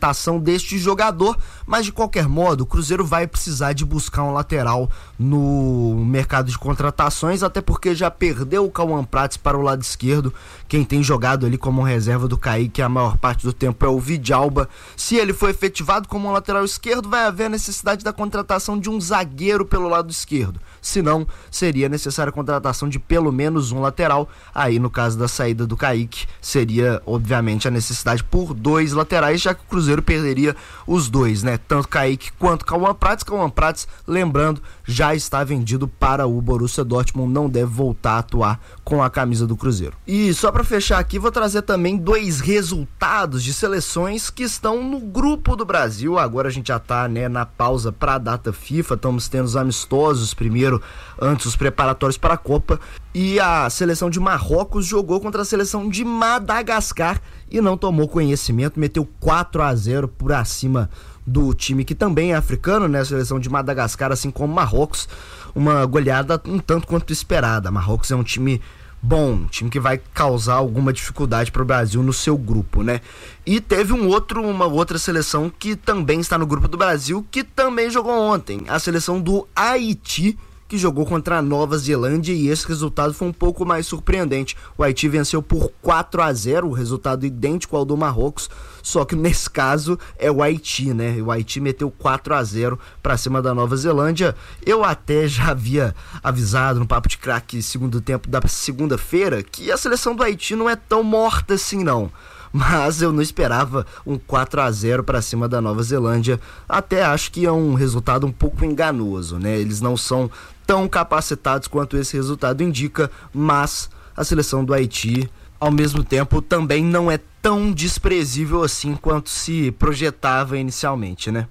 contratação deste jogador, mas de qualquer modo o Cruzeiro vai precisar de buscar um lateral no mercado de contratações, até porque já perdeu o Cauã Prats para o lado esquerdo. Quem tem jogado ali como reserva do Kaique a maior parte do tempo é o Vidalba. Se ele for efetivado como um lateral esquerdo, vai haver a necessidade da contratação de um zagueiro pelo lado esquerdo. Se não, seria necessária a contratação de pelo menos um lateral. Aí, no caso da saída do Kaique, seria, obviamente, a necessidade por dois laterais, já que o Cruzeiro perderia os dois, né? Tanto Kaique quanto Cauã Prats. Cauã Prats, lembrando, já está vendido para o Borussia Dortmund, não deve voltar a atuar com a camisa do Cruzeiro. E só para fechar aqui, vou trazer também dois resultados de seleções que estão no grupo do Brasil. Agora a gente já está, né, na pausa para a data FIFA, estamos tendo os amistosos primeiro, antes os preparatórios para a Copa, e a seleção de Marrocos jogou contra a seleção de Madagascar e não tomou conhecimento, meteu quatro a zero por acima do time que também é africano, né? A seleção de Madagascar, assim como Marrocos, uma goleada um tanto quanto esperada. Marrocos é um time bom, um time que vai causar alguma dificuldade para o Brasil no seu grupo, né? E teve um outro, uma outra seleção que também está no grupo do Brasil, que também jogou ontem, a seleção do Haiti, que jogou contra a Nova Zelândia, e esse resultado foi um pouco mais surpreendente. O Haiti venceu por quatro a zero, o resultado idêntico ao do Marrocos, só que nesse caso é o Haiti, né? O Haiti meteu quatro a zero para cima da Nova Zelândia. Eu até já havia avisado no Papo de Craque segundo tempo da segunda-feira que a seleção do Haiti não é tão morta assim não. Mas eu não esperava um quatro a zero para cima da Nova Zelândia. Até acho que é um resultado um pouco enganoso, né? Eles não são tão capacitados quanto esse resultado indica, mas a seleção do Haiti, ao mesmo tempo, também não é tão desprezível assim quanto se projetava inicialmente, né?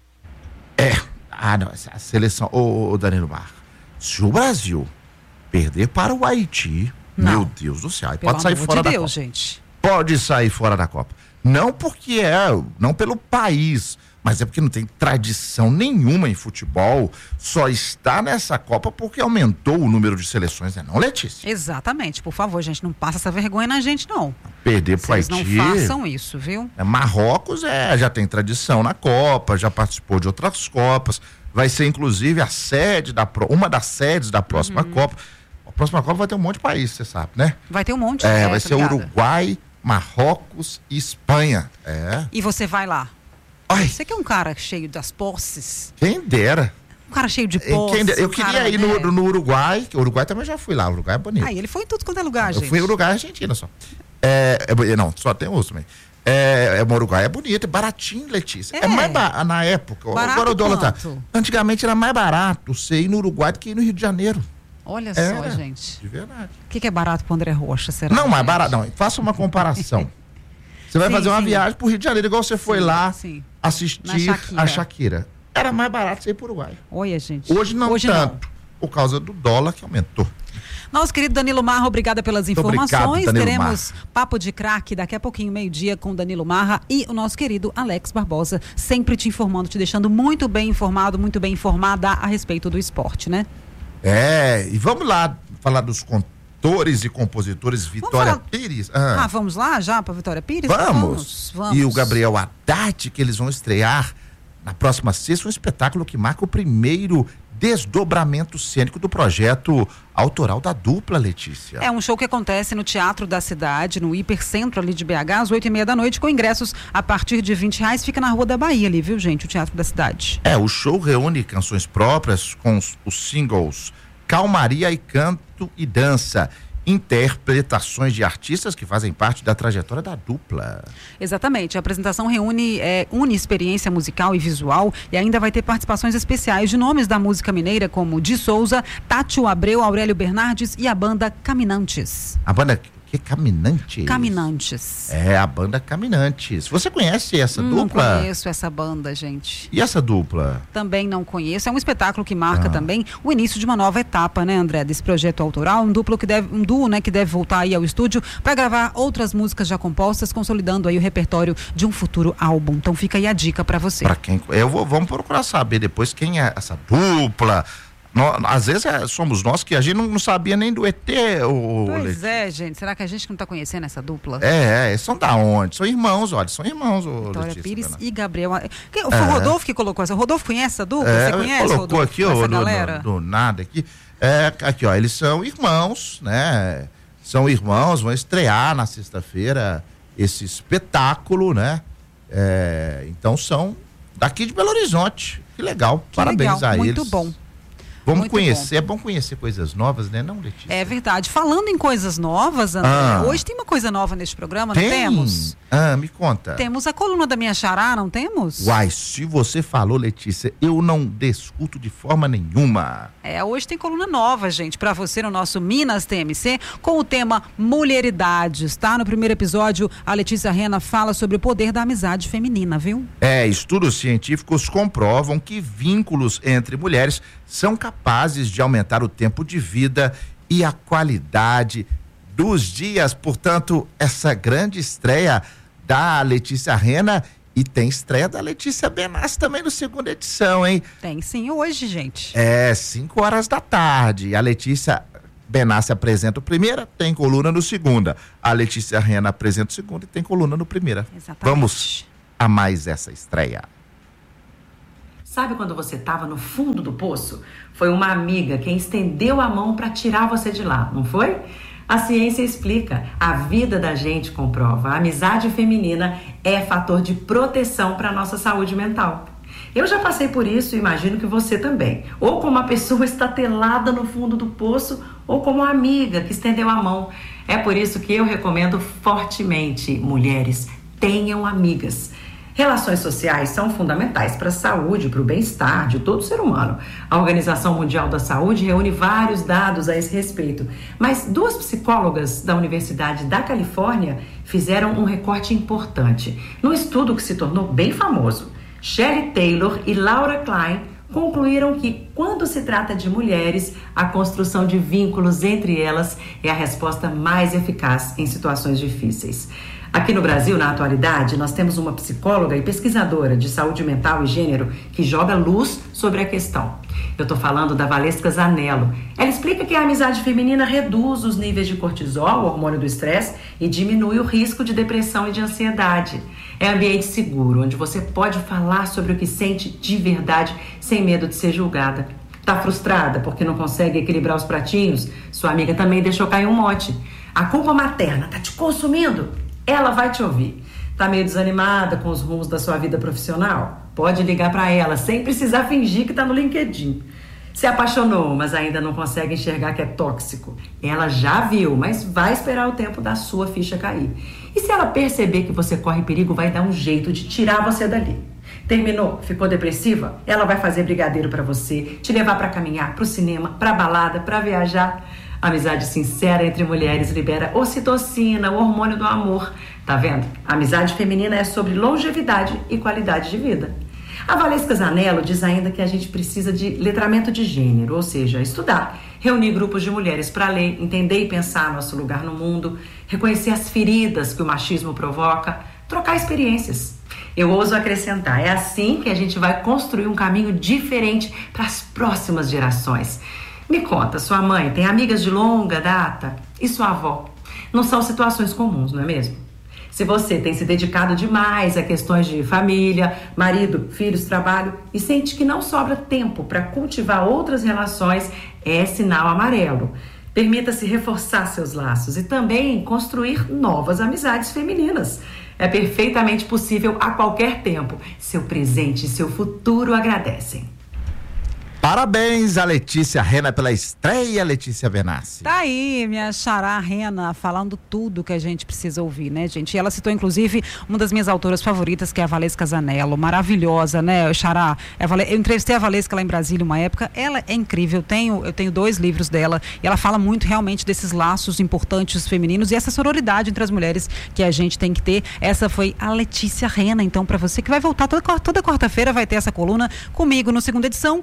É, ah não, a seleção, ô, ô Danilo Mar, se o Brasil perder para o Haiti, não. Meu Deus do céu, pode sair fora da Copa. Gente. Pode sair fora da Copa. Não porque é, não pelo país, mas é porque não tem tradição nenhuma em futebol, só está nessa Copa porque aumentou o número de seleções, né? Não, Letícia? Exatamente, por favor, gente, não passa essa vergonha na gente, não. Perder pro Haiti. Vocês não façam isso, viu? É, Marrocos é, já tem tradição na Copa, já participou de outras Copas, vai ser inclusive a sede da, uma das sedes da próxima uhum. Copa. A próxima Copa vai ter um monte de país, você sabe, né? Vai ter um monte. É, é vai ser ligada. Uruguai, Marrocos e Espanha. É. E você vai lá? Ai. Você que é um cara cheio das posses. Quem dera. Um cara cheio de posses. Eu um queria cara, ir no, né? no Uruguai, que o Uruguai também já fui lá, o Uruguai é bonito. Ah, ele foi em tudo quanto é lugar, eu gente. Eu fui em Uruguai e Argentina só. É, é, não, só tem outro também. É, é, o Uruguai é bonito, é baratinho, Letícia. É, é mais barato, na época. Barato agora o dólar tá. Antigamente era mais barato você ir no Uruguai do que ir no Rio de Janeiro. Olha é, só, gente. De verdade. O que, que é barato pro André Rocha, será? Não, mais barato, não. Faça uma comparação. Você vai sim, fazer uma sim. viagem pro Rio de Janeiro, igual você sim, foi lá sim. assistir Shakira. a Shakira. Era mais barato você ir pro Uruguai. Olha, gente. Hoje não Hoje tanto, não. por causa do dólar que aumentou. Nosso querido Danilo Marra, obrigada pelas informações. Obrigado, Danilo Teremos Marra. Papo de Craque daqui a pouquinho, meio-dia, com Danilo Marra e o nosso querido Alex Barbosa, sempre te informando, te deixando muito bem informado, muito bem informada a respeito do esporte, né? É, e vamos lá falar dos cantores e compositores Vitória falar... Pires. Ah. ah, vamos lá já para Vitória Pires? Vamos. vamos. Vamos. E o Gabriel Haddad, que eles vão estrear na próxima sexta, um espetáculo que marca o primeiro desdobramento cênico do projeto autoral da dupla, Letícia. É um show que acontece no Teatro da Cidade, no Hipercentro ali de B H, às oito e meia da noite, com ingressos a partir de vinte reais. Fica na Rua da Bahia ali, viu, gente? O Teatro da Cidade. É, o show reúne canções próprias com os, os singles Calmaria e Canto e Dança, interpretações de artistas que fazem parte da trajetória da dupla. Exatamente, a apresentação reúne é, une experiência musical e visual e ainda vai ter participações especiais de nomes da música mineira como Di Souza, Tátio Abreu, Aurélio Bernardes e a banda Caminantes. A banda que Caminantes? Caminantes. É, a banda Caminantes. Você conhece essa hum, dupla? Não conheço essa banda, gente. E essa dupla? Também não conheço. É um espetáculo que marca ah. também o início de uma nova etapa, né, André, desse projeto autoral, um duplo que deve, um duo, né, que deve voltar aí ao estúdio para gravar outras músicas já compostas, consolidando aí o repertório de um futuro álbum. Então fica aí a dica para você. Para quem? Eu vou, vamos procurar saber depois quem é essa dupla. Nós, às vezes é, somos nós que a gente não, não sabia nem do E T. O, pois Letícia. é, gente. Será que a gente não está conhecendo essa dupla? É, é, são da onde? São irmãos, olha, são irmãos. O Vitória Letícia, Pires né? e Gabriel. Foi É. o Rodolfo que colocou essa. O Rodolfo conhece essa dupla? É, Você conhece, colocou Rodolfo? aqui, ó, essa do, galera? do, do nada aqui. É, aqui, ó, eles são irmãos, né? São irmãos, vão estrear na sexta-feira esse espetáculo, né? É, então são daqui de Belo Horizonte. Que legal, Que parabéns legal. a Muito eles. bom. Vamos Muito conhecer, bom. É bom conhecer coisas novas, né, não, Letícia? É verdade. Falando em coisas novas, André, Ah. hoje tem uma coisa nova neste programa, Tem? não temos? Ah, me conta. Temos a coluna da minha xará, não temos? Uai, se você falou, Letícia, eu não discuto de forma nenhuma. É, hoje tem coluna nova, gente, pra você no nosso Minas T M C, com o tema Mulheridades, tá? No primeiro episódio, a Letícia Rena fala sobre o poder da amizade feminina, viu? É, estudos científicos comprovam que vínculos entre mulheres são capazes de aumentar o tempo de vida e a qualidade dos dias. Portanto, essa grande estreia da Letícia Rena, e tem estreia da Letícia Benassi também no segunda edição, hein? Tem sim, hoje, gente. É, cinco horas da tarde. A Letícia Benassi apresenta o primeira, tem coluna no segunda. A Letícia Rena apresenta o segundo e tem coluna no primeira. Exatamente. Vamos a mais essa estreia. Sabe quando você estava no fundo do poço? Foi uma amiga quem estendeu a mão para tirar você de lá, não foi? A ciência explica, a vida da gente comprova. A amizade feminina é fator de proteção para a nossa saúde mental. Eu já passei por isso e imagino que você também. Ou como uma pessoa estatelada no fundo do poço, ou como uma amiga que estendeu a mão. É por isso que eu recomendo fortemente, mulheres, tenham amigas. Relações sociais são fundamentais para a saúde, para o bem-estar de todo ser humano. A Organização Mundial da Saúde reúne vários dados a esse respeito. Mas duas psicólogas da Universidade da Califórnia fizeram um recorte importante. Num estudo que se tornou bem famoso, Shelley Taylor e Laura Klein concluíram que, quando se trata de mulheres, a construção de vínculos entre elas é a resposta mais eficaz em situações difíceis. Aqui no Brasil, na atualidade, nós temos uma psicóloga e pesquisadora de saúde mental e gênero que joga luz sobre a questão. Eu estou falando da Valesca Zanello. Ela explica que a amizade feminina reduz os níveis de cortisol, o hormônio do estresse, e diminui o risco de depressão e de ansiedade. É um ambiente seguro, onde você pode falar sobre o que sente de verdade, sem medo de ser julgada. Tá frustrada porque não consegue equilibrar os pratinhos? Sua amiga também deixou cair um mote. A culpa materna tá te consumindo? Ela vai te ouvir. Tá meio desanimada com os rumos da sua vida profissional? Pode ligar para ela sem precisar fingir que tá no LinkedIn. Se apaixonou, mas ainda não consegue enxergar que é tóxico? Ela já viu, mas vai esperar o tempo da sua ficha cair. E se ela perceber que você corre perigo, vai dar um jeito de tirar você dali. Terminou? Ficou depressiva? Ela vai fazer brigadeiro para você, te levar para caminhar, pro cinema, pra balada, para viajar. A amizade sincera entre mulheres libera ocitocina, o hormônio do amor. Tá vendo? A amizade feminina é sobre longevidade e qualidade de vida. A Valesca Zanello diz ainda que a gente precisa de letramento de gênero, ou seja, estudar, reunir grupos de mulheres para ler, entender e pensar nosso lugar no mundo, reconhecer as feridas que o machismo provoca, trocar experiências. Eu ouso acrescentar, é assim que a gente vai construir um caminho diferente para as próximas gerações. Me conta, sua mãe tem amigas de longa data? E sua avó? Não são situações comuns, não é mesmo? Se você tem se dedicado demais a questões de família, marido, filhos, trabalho e sente que não sobra tempo para cultivar outras relações, é sinal amarelo. Permita-se reforçar seus laços e também construir novas amizades femininas. É perfeitamente possível a qualquer tempo. Seu presente e seu futuro agradecem. Parabéns a Letícia Rena pela estreia, Letícia Benassi. Tá aí, minha xará Rena, falando tudo que a gente precisa ouvir, né, gente? E ela citou, inclusive, uma das minhas autoras favoritas, que é a Valesca Zanello, maravilhosa, né, xará? Eu entrevistei a Valesca lá em Brasília uma época, ela é incrível, eu tenho, eu tenho dois livros dela, e ela fala muito realmente desses laços importantes femininos e essa sororidade entre as mulheres que a gente tem que ter. Essa foi a Letícia Rena, então, para você que vai voltar toda, toda quarta-feira, vai ter essa coluna comigo no segunda edição e com a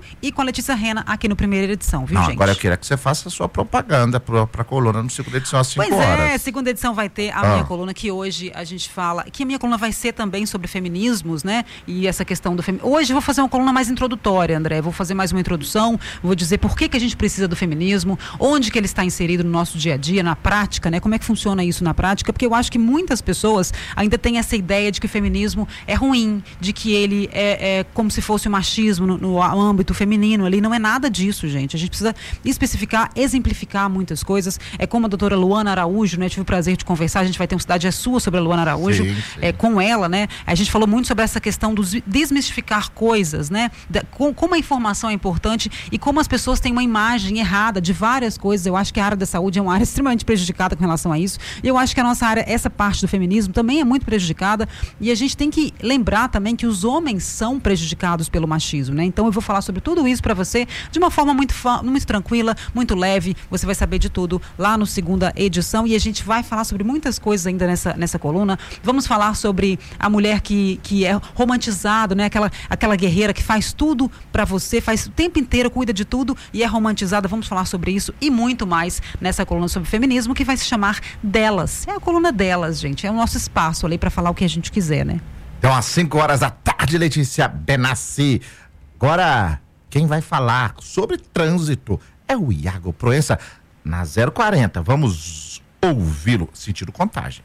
Letícia Rena aqui no Primeira Edição, viu, Não, gente? agora eu queria que você faça a sua propaganda pra, pra coluna no Segunda Edição às cinco pois horas. Pois é, Segunda Edição vai ter a ah. minha coluna, que hoje a gente fala, que a minha coluna vai ser também sobre feminismos, né? E essa questão do feminismo. Hoje eu vou fazer uma coluna mais introdutória, André, vou fazer mais uma introdução, vou dizer por que que a gente precisa do feminismo, onde que ele está inserido no nosso dia a dia, na prática, né? Como é que funciona isso na prática, porque eu acho que muitas pessoas ainda têm essa ideia de que o feminismo é ruim, de que ele é, é como se fosse o machismo no, no âmbito feminino ali. Não é nada disso, gente. A gente precisa especificar, exemplificar muitas coisas. É como a doutora Luana Araújo, né? Eu tive o prazer de conversar, a gente vai ter um Cidade é Sua sobre a Luana Araújo, sim, sim. É, com ela, né? A gente falou muito sobre essa questão dos desmistificar coisas, né? Da, com, como a informação é importante e como as pessoas têm uma imagem errada de várias coisas. Eu acho que a área da saúde é uma área extremamente prejudicada com relação a isso. E eu acho que a nossa área, essa parte do feminismo também é muito prejudicada, e a gente tem que lembrar também que os homens são prejudicados pelo machismo, né? Então eu vou falar sobre tudo isso para você de uma forma muito, muito tranquila, muito leve. Você vai saber de tudo lá no Segunda Edição, e a gente vai falar sobre muitas coisas ainda nessa, nessa coluna. Vamos falar sobre a mulher que, que é romantizada, né? Aquela, aquela guerreira que faz tudo para você, faz o tempo inteiro, cuida de tudo e é romantizada. Vamos falar sobre isso e muito mais nessa coluna sobre feminismo, que vai se chamar Delas. É a coluna Delas, gente. É o nosso espaço ali para falar o que a gente quiser, né? Então, às cinco horas da tarde, Letícia Benassi. Agora, quem vai falar sobre trânsito é o Iago Proença, na zero quarenta. Vamos ouvi-lo. Sentido contagem.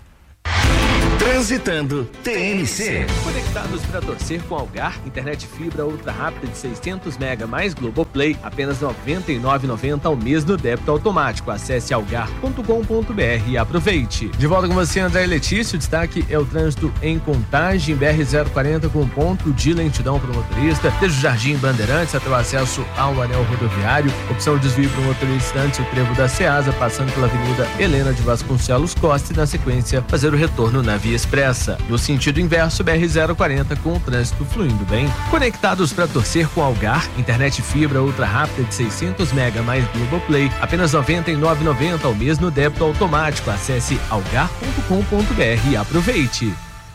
Transitando T N C. Conectados para torcer com Algar, internet fibra ultra rápida de seiscentos mega mais Globoplay, apenas noventa e nove reais e noventa centavos ao mês no débito automático. Acesse algar ponto com ponto br e aproveite. De volta com você, André e Letícia. O destaque é o trânsito em Contagem, B R zero quarenta com ponto de lentidão para o motorista, desde o Jardim Bandeirantes até o acesso ao anel rodoviário. Opção de desvio para o motorista antes o trevo da Ceasa, passando pela Avenida Helena de Vasconcelos Costa e, na sequência, fazer o retorno na Via Expressa. No sentido inverso, B R zero quarenta com o trânsito fluindo bem. Conectados para torcer com Algar, internet fibra ultra rápida de seiscentos mega mais Globoplay, apenas noventa e nove reais e noventa centavos ao mês no débito automático. Acesse algar ponto com ponto br e aproveite.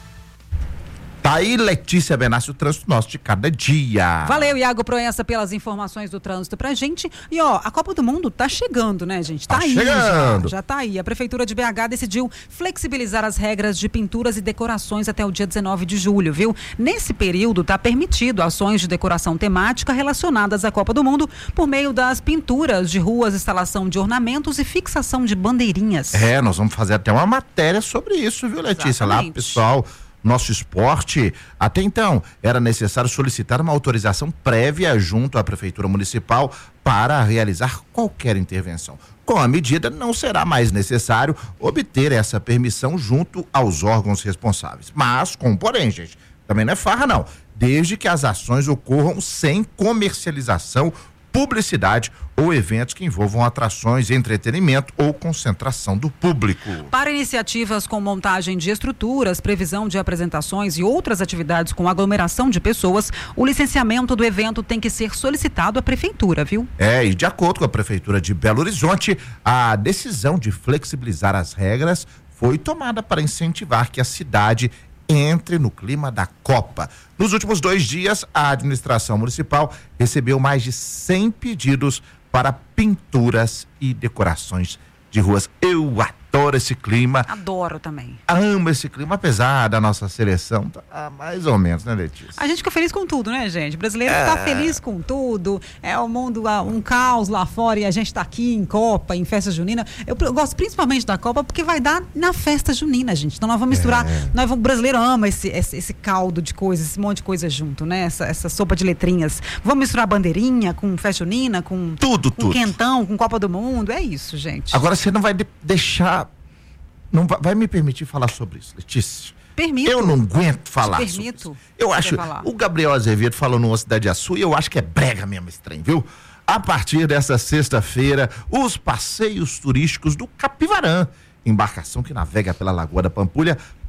Tá aí, Letícia Benassi, o trânsito nosso de cada dia. Valeu, Iago Proença, pelas informações do trânsito pra gente. E ó, a Copa do Mundo tá chegando, né, gente? Tá, tá aí, chegando. Já, já tá aí. A Prefeitura de B H decidiu flexibilizar as regras de pinturas e decorações até o dia dezenove de julho, viu? Nesse período tá permitido ações de decoração temática relacionadas à Copa do Mundo por meio das pinturas de ruas, instalação de ornamentos e fixação de bandeirinhas. É, nós vamos fazer até uma matéria sobre isso, viu, Letícia? Exatamente. Lá, pessoal... Nosso esporte, até então, era necessário solicitar uma autorização prévia junto à Prefeitura Municipal para realizar qualquer intervenção. Com a medida, não será mais necessário obter essa permissão junto aos órgãos responsáveis. Mas, com porém, gente, também não é farra, não. Desde que as ações ocorram sem comercialização, publicidade ou eventos que envolvam atrações, entretenimento ou concentração do público. Para iniciativas com montagem de estruturas, previsão de apresentações e outras atividades com aglomeração de pessoas, o licenciamento do evento tem que ser solicitado à Prefeitura, viu? É, e de acordo com a Prefeitura de Belo Horizonte, a decisão de flexibilizar as regras foi tomada para incentivar que a cidade entre no clima da Copa. Nos últimos dois dias, a administração municipal recebeu mais de cem pedidos para pinturas e decorações de ruas. Eu adoro esse clima. Adoro também. Amo esse clima, apesar da nossa seleção, tá mais ou menos, né, Letícia? A gente fica feliz com tudo, né, gente? O brasileiro é... tá feliz com tudo. É o mundo, um caos lá fora, e a gente tá aqui em Copa, em festa junina. Eu, eu gosto principalmente da Copa porque vai dar na festa junina, gente. Então nós vamos misturar. É... Nós vamos, o brasileiro ama esse, esse, esse caldo de coisas, esse monte de coisa junto, né? Essa, essa sopa de letrinhas. Vamos misturar bandeirinha com festa junina, com tudo, com tudo. quentão, com Copa do Mundo. É isso, gente. Agora você não vai de- deixar. Não vai, vai me permitir falar sobre isso, Letícia? Permito. Eu não aguento falar Te permito. sobre isso. Eu acho, o Gabriel Azevedo falou numa Cidade é Sua e eu acho que é brega mesmo esse trem, viu? A partir dessa sexta-feira, os passeios turísticos do Capivarã, embarcação que navega pela Lagoa da Pampulha,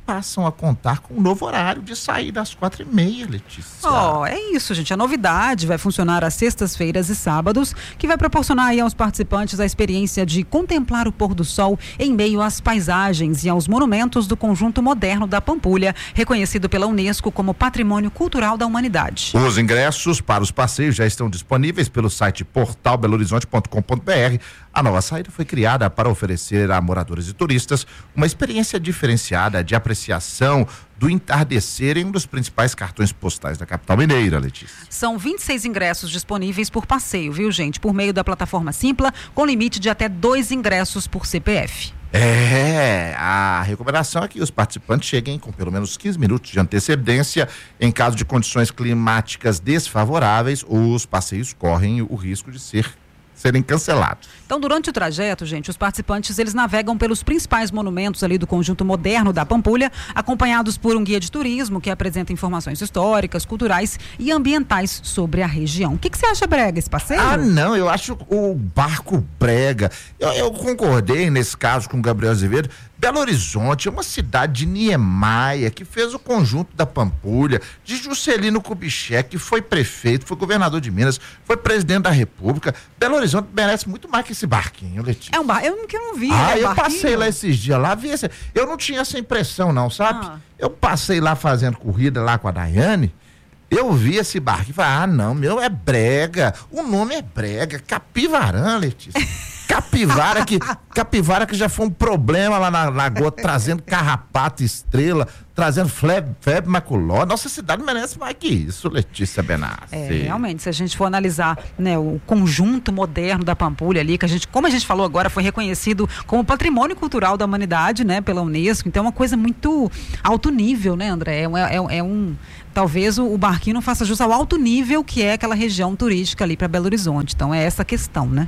passam a contar com um novo horário de saída às quatro e meia, Letícia. Ó, oh, é isso, gente. A novidade vai funcionar às sextas-feiras e sábados, que vai proporcionar aí aos participantes a experiência de contemplar o pôr do sol em meio às paisagens e aos monumentos do conjunto moderno da Pampulha, reconhecido pela Unesco como Patrimônio Cultural da Humanidade. Os ingressos para os passeios já estão disponíveis pelo site portal belo horizonte ponto com ponto br. A nova saída foi criada para oferecer a moradores e turistas uma experiência diferenciada de apreciação do entardecer em um dos principais cartões postais da capital mineira, Letícia. São vinte e seis ingressos disponíveis por passeio, viu, gente? Por meio da plataforma Simpla, com limite de até dois ingressos por C P F. É, a recomendação é que os participantes cheguem com pelo menos quinze minutos de antecedência. Em caso de condições climáticas desfavoráveis, os passeios correm o risco de ser serem cancelados. Então, durante o trajeto, gente, os participantes, eles navegam pelos principais monumentos ali do conjunto moderno da Pampulha, acompanhados por um guia de turismo que apresenta informações históricas, culturais e ambientais sobre a região. O que que você acha brega esse passeio? Ah, não, eu acho o barco brega. Eu, eu concordei nesse caso com o Gabriel Azevedo. Belo Horizonte é uma cidade de Niemeyer, que fez o conjunto da Pampulha, de Juscelino Kubitschek, que foi prefeito, foi governador de Minas, foi presidente da República. Belo Horizonte merece muito mais que esse barquinho, Letícia. É um barco, eu não, eu não vi. Ah, é um eu barquinho? passei lá esses dias lá, vi esse, eu não tinha essa impressão não, sabe? Ah. Eu passei lá fazendo corrida lá com a Daiane, eu vi esse barco e falei, ah não, meu, é brega, o nome é brega, Capivarã, Letícia. Capivara que, capivara que já foi um problema lá na Lagoa, trazendo carrapato, estrela, trazendo febre, febre maculosa. Nossa cidade merece mais que isso, Letícia Benassi. É, realmente, se a gente for analisar, né, o conjunto moderno da Pampulha ali, que a gente, como a gente falou agora, foi reconhecido como Patrimônio Cultural da Humanidade, né, pela Unesco. Então é uma coisa muito alto nível, né, André? É, é, é um... Talvez o, o barquinho não faça jus ao alto nível que é aquela região turística ali para Belo Horizonte. Então é essa a questão, né?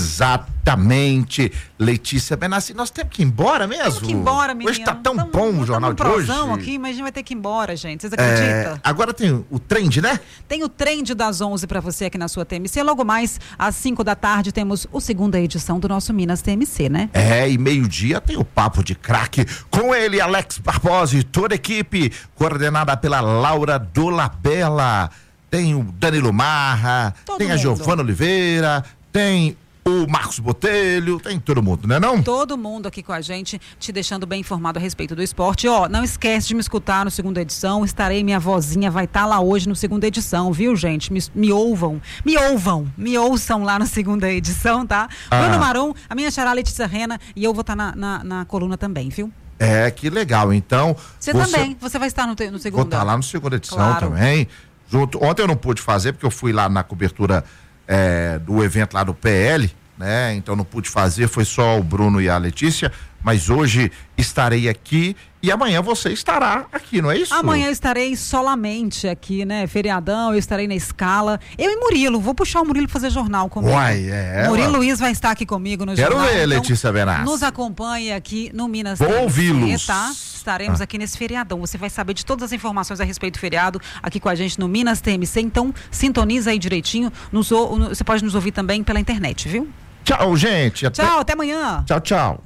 Exatamente, Letícia Benassi. Nós temos que ir embora mesmo? Temos que ir embora, menino. Hoje tá tão Tamo, bom o jornal de hoje. Aqui, mas a gente vai ter que ir embora, gente. Vocês acreditam? É, agora tem o trend, né? Tem o trend das onze para você aqui na sua T M C. Logo mais, às cinco da tarde, temos a segunda edição do nosso Minas T M C, né? É, e meio-dia tem o Papo de Craque com ele, Alex Barbosa e toda a equipe, coordenada pela Laura Dolabella. Tem o Danilo Marra, Todo tem mundo. a Giovana Oliveira, tem o Marcos Botelho, tem todo mundo, né não? Todo mundo aqui com a gente, te deixando bem informado a respeito do esporte. Ó, não esquece de me escutar no segunda edição, estarei, minha vozinha vai estar tá lá hoje no segunda edição, viu, gente? Me, me ouvam, me ouvam, me ouçam lá na segunda edição, tá? Ah. Bruno Marum, a minha xará Letícia Rena e eu vou estar tá na, na, na coluna também, viu? É, que legal, então... Você, você também, você vai estar no, no segunda? Vou estar tá lá no segunda edição claro. também. Junto, ontem eu não pude fazer porque eu fui lá na cobertura é, do evento lá do P L, né? Então não pude fazer, foi só o Bruno e a Letícia, mas hoje estarei aqui e amanhã você estará aqui, não é isso? Amanhã estarei solamente aqui, né? Feriadão, eu estarei na escala. Eu e Murilo, vou puxar o Murilo fazer jornal comigo. Uai, é. Murilo ela... Luiz vai estar aqui comigo no Quero jornal. Quero ver, então, Letícia Benassi. Nos acompanhe aqui no Minas Vou ouvi-los. Tá? Estaremos ah. aqui nesse feriadão. Você vai saber de todas as informações a respeito do feriado aqui com a gente no Minas T M C. Então, sintoniza aí direitinho. Nos, você pode nos ouvir também pela internet, viu? Tchau, gente. Até... Tchau, até amanhã. Tchau, tchau.